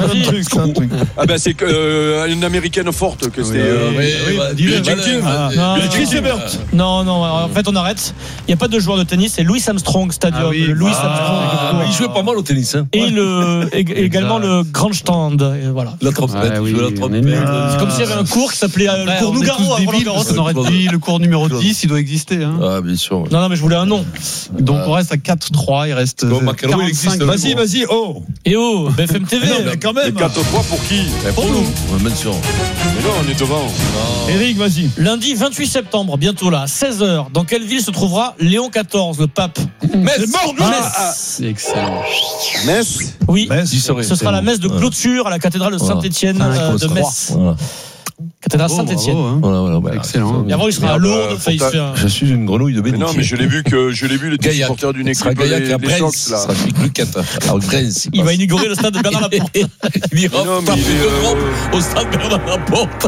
truc. Ah ben c'est euh, une américaine forte que c'était. Euh, oui, oui, bah, dis-le, ah, non, non, non, en fait on arrête. Il n'y a pas de joueur de tennis, c'est Louis Armstrong Stadium. Ah oui, le Louis ah, Armstrong. Ah, il jouait pas mal au tennis. Hein. Et le, également le Grandstand. Et voilà. La trompette. Ah, oui, la trompette. C'est comme s'il y avait un cours qui s'appelait euh, le cours Nougaro. On aurait dit le cours numéro dix, il doit exister. Hein. Ah, bien sûr. Non, non, mais je voulais un nom. Donc on reste à quatre trois, il reste quarante-cinq. Vas-y, vas-y, oh. Et oh, B F M T V. Non, mais quand même. quatre trois pour qui ? Pour nous. Bien sûr. Mais non, on est devant. Eric, vas-y. Lundi vingt-huit septembre, bientôt là, seize heures. Dans quelle ville se trouvera Léon quatorze, le pape ? Metz. C'est mort, nous. Metz. Excellent. Metz. Oui, Metz, ce sera la messe de clôture à la cathédrale de Saint-Étienne euh, de Metz. Voilà. Cathédrale Saint-Étienne. Hein. Voilà, voilà, voilà. Excellent. Et avant, il sera à Lourdes. Euh, Enfin, il se fait un... Je suis une grenouille de Mais bénéfice. non, mais je l'ai vu que je l'ai vu les supporters d'une équipe Gaillac à les Brest. Chocs Ça là. sera plus quatre. Alors Brest. Il va inaugurer le stade de Bernard Laporte. Il ira non, mais faire il plus est, de euh, Europe au stade Bernard Laporte.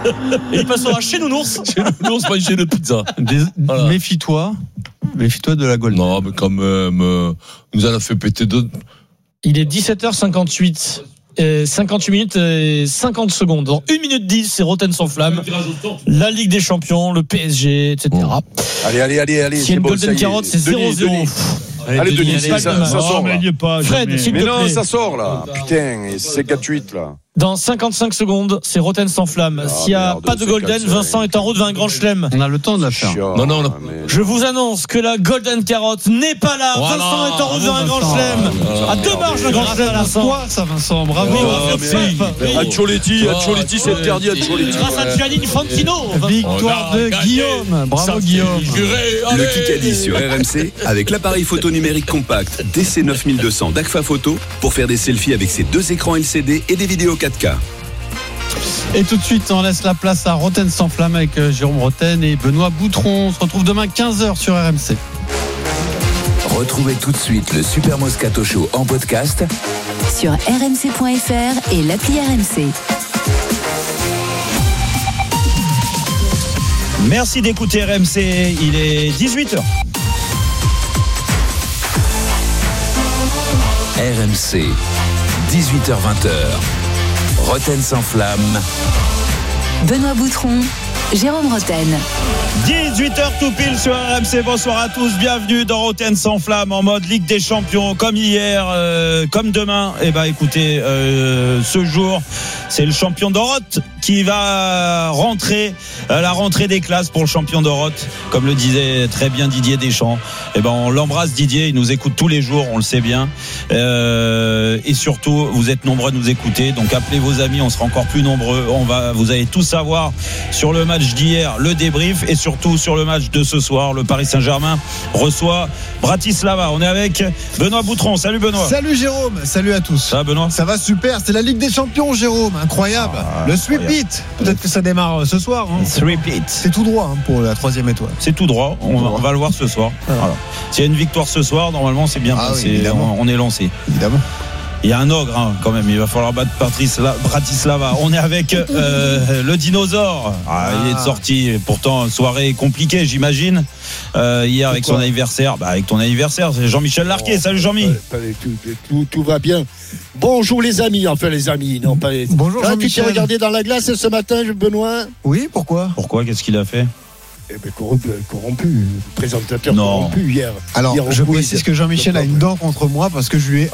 Et il passera chez Nounours. Chez Nounours manger le pizza. Des... Voilà. Méfie-toi. Méfie-toi de la Golden. Non, mais quand même, euh, nous en a fait péter deux. Il est dix-sept heures cinquante-huit. Euh, cinquante-huit minutes et cinquante secondes. Dans une minute dix, c'est Rotten sans flamme. La Ligue des Champions, le P S G, et cetera. Allez, allez, allez, allez. S'il y a une bon, Golden Carotte, c'est zéro zéro. Allez, Denis, ça, ça, ça sort. Mais il n'y est pas. Fred, s'il te Mais non, plaît. ça sort là. Putain, et c'est gratuite là. Dans cinquante-cinq secondes, c'est Rotten sans flamme. Ah, S'il n'y a merde, pas de c'est Golden, cassé. Vincent est en route vers un grand chelem. On a le temps de la faire. Non, non, non. Je vous annonce que la Golden Carotte n'est pas là. Voilà. Vincent est en route vers un grand Vincent. chelem. Voilà. À deux marches d'un grand chelem, Vincent. Quoi, ça, Vincent? Bravo. Oui, Ah, grâce au mais- pape. Oui. Ancelotti, Ancelotti, c'est interdit, Ancelotti. Grâce à Gianni Infantino. Victoire de Guillaume. Bravo, Guillaume. Le Kikadi sur R M C avec l'appareil photo numérique compact D C neuf mille deux cents d'Agfa Photo pour faire des selfies avec ses deux écrans L C D et des vidéos quatre K. Et tout de suite, on laisse la place à Rotten sans flamme avec euh, Jérôme Rotten et Benoît Boutron. On se retrouve demain quinze heures sur R M C. Retrouvez tout de suite le Super Moscato Show en podcast sur r m c point f r et l'appli R M C. Merci d'écouter R M C, il est dix-huit heures. R M C, dix-huit heures vingt. Rotten sans flamme. Benoît Boutron, Jérôme Rotten. dix-huit heures tout pile sur R M C. Bonsoir à tous, bienvenue dans Roten sans flamme en mode Ligue des Champions, comme hier, euh, comme demain. Et bah écoutez, euh, ce jour, c'est le champion d'Oroth qui va rentrer, euh, la rentrée des classes pour le champion d'Oroth, comme le disait très bien Didier Deschamps. Et ben on l'embrasse Didier, il nous écoute tous les jours, on le sait bien. Euh, et surtout, vous êtes nombreux à nous écouter, donc appelez vos amis, on sera encore plus nombreux. On va, vous allez tout savoir sur le match d'hier, le débrief, et surtout sur le match de ce soir. Le Paris Saint-Germain reçoit Bratislava. On est avec Benoît Boutron. Salut Benoît. Salut Jérôme, salut à tous. Ça va Benoît? Ça va super, c'est la Ligue des Champions Jérôme, incroyable. Ah, le sweep it, peut-être que ça démarre ce soir. Hein. Sweep it. C'est tout droit hein, pour la troisième étoile. C'est tout droit, on, on va le voir ce soir. Voilà. S'il y a une victoire ce soir, normalement c'est bien ah, passé, oui, on, on est lancé. Évidemment. Il y a un ogre hein, quand même, il va falloir battre Bratislava. On est avec euh, le dinosaure. Ah, il est sorti, pourtant soirée compliquée j'imagine. Euh, hier avec son anniversaire, bah, avec ton anniversaire, c'est Jean-Michel Larquet. Oh, salut Jean-Mi. Tout, tout, tout va bien. Bonjour les amis, enfin les amis, non pas les... Bonjour Là, Jean-Michel. Tu t'es regardé dans la glace ce matin, Benoît? Oui, pourquoi? Pourquoi? Qu'est-ce qu'il a fait? Eh ben, corrompu, corrompu, présentateur non. corrompu hier. Alors, hier je quiz. précise que Jean-Michel a une dent contre moi parce que je lui ai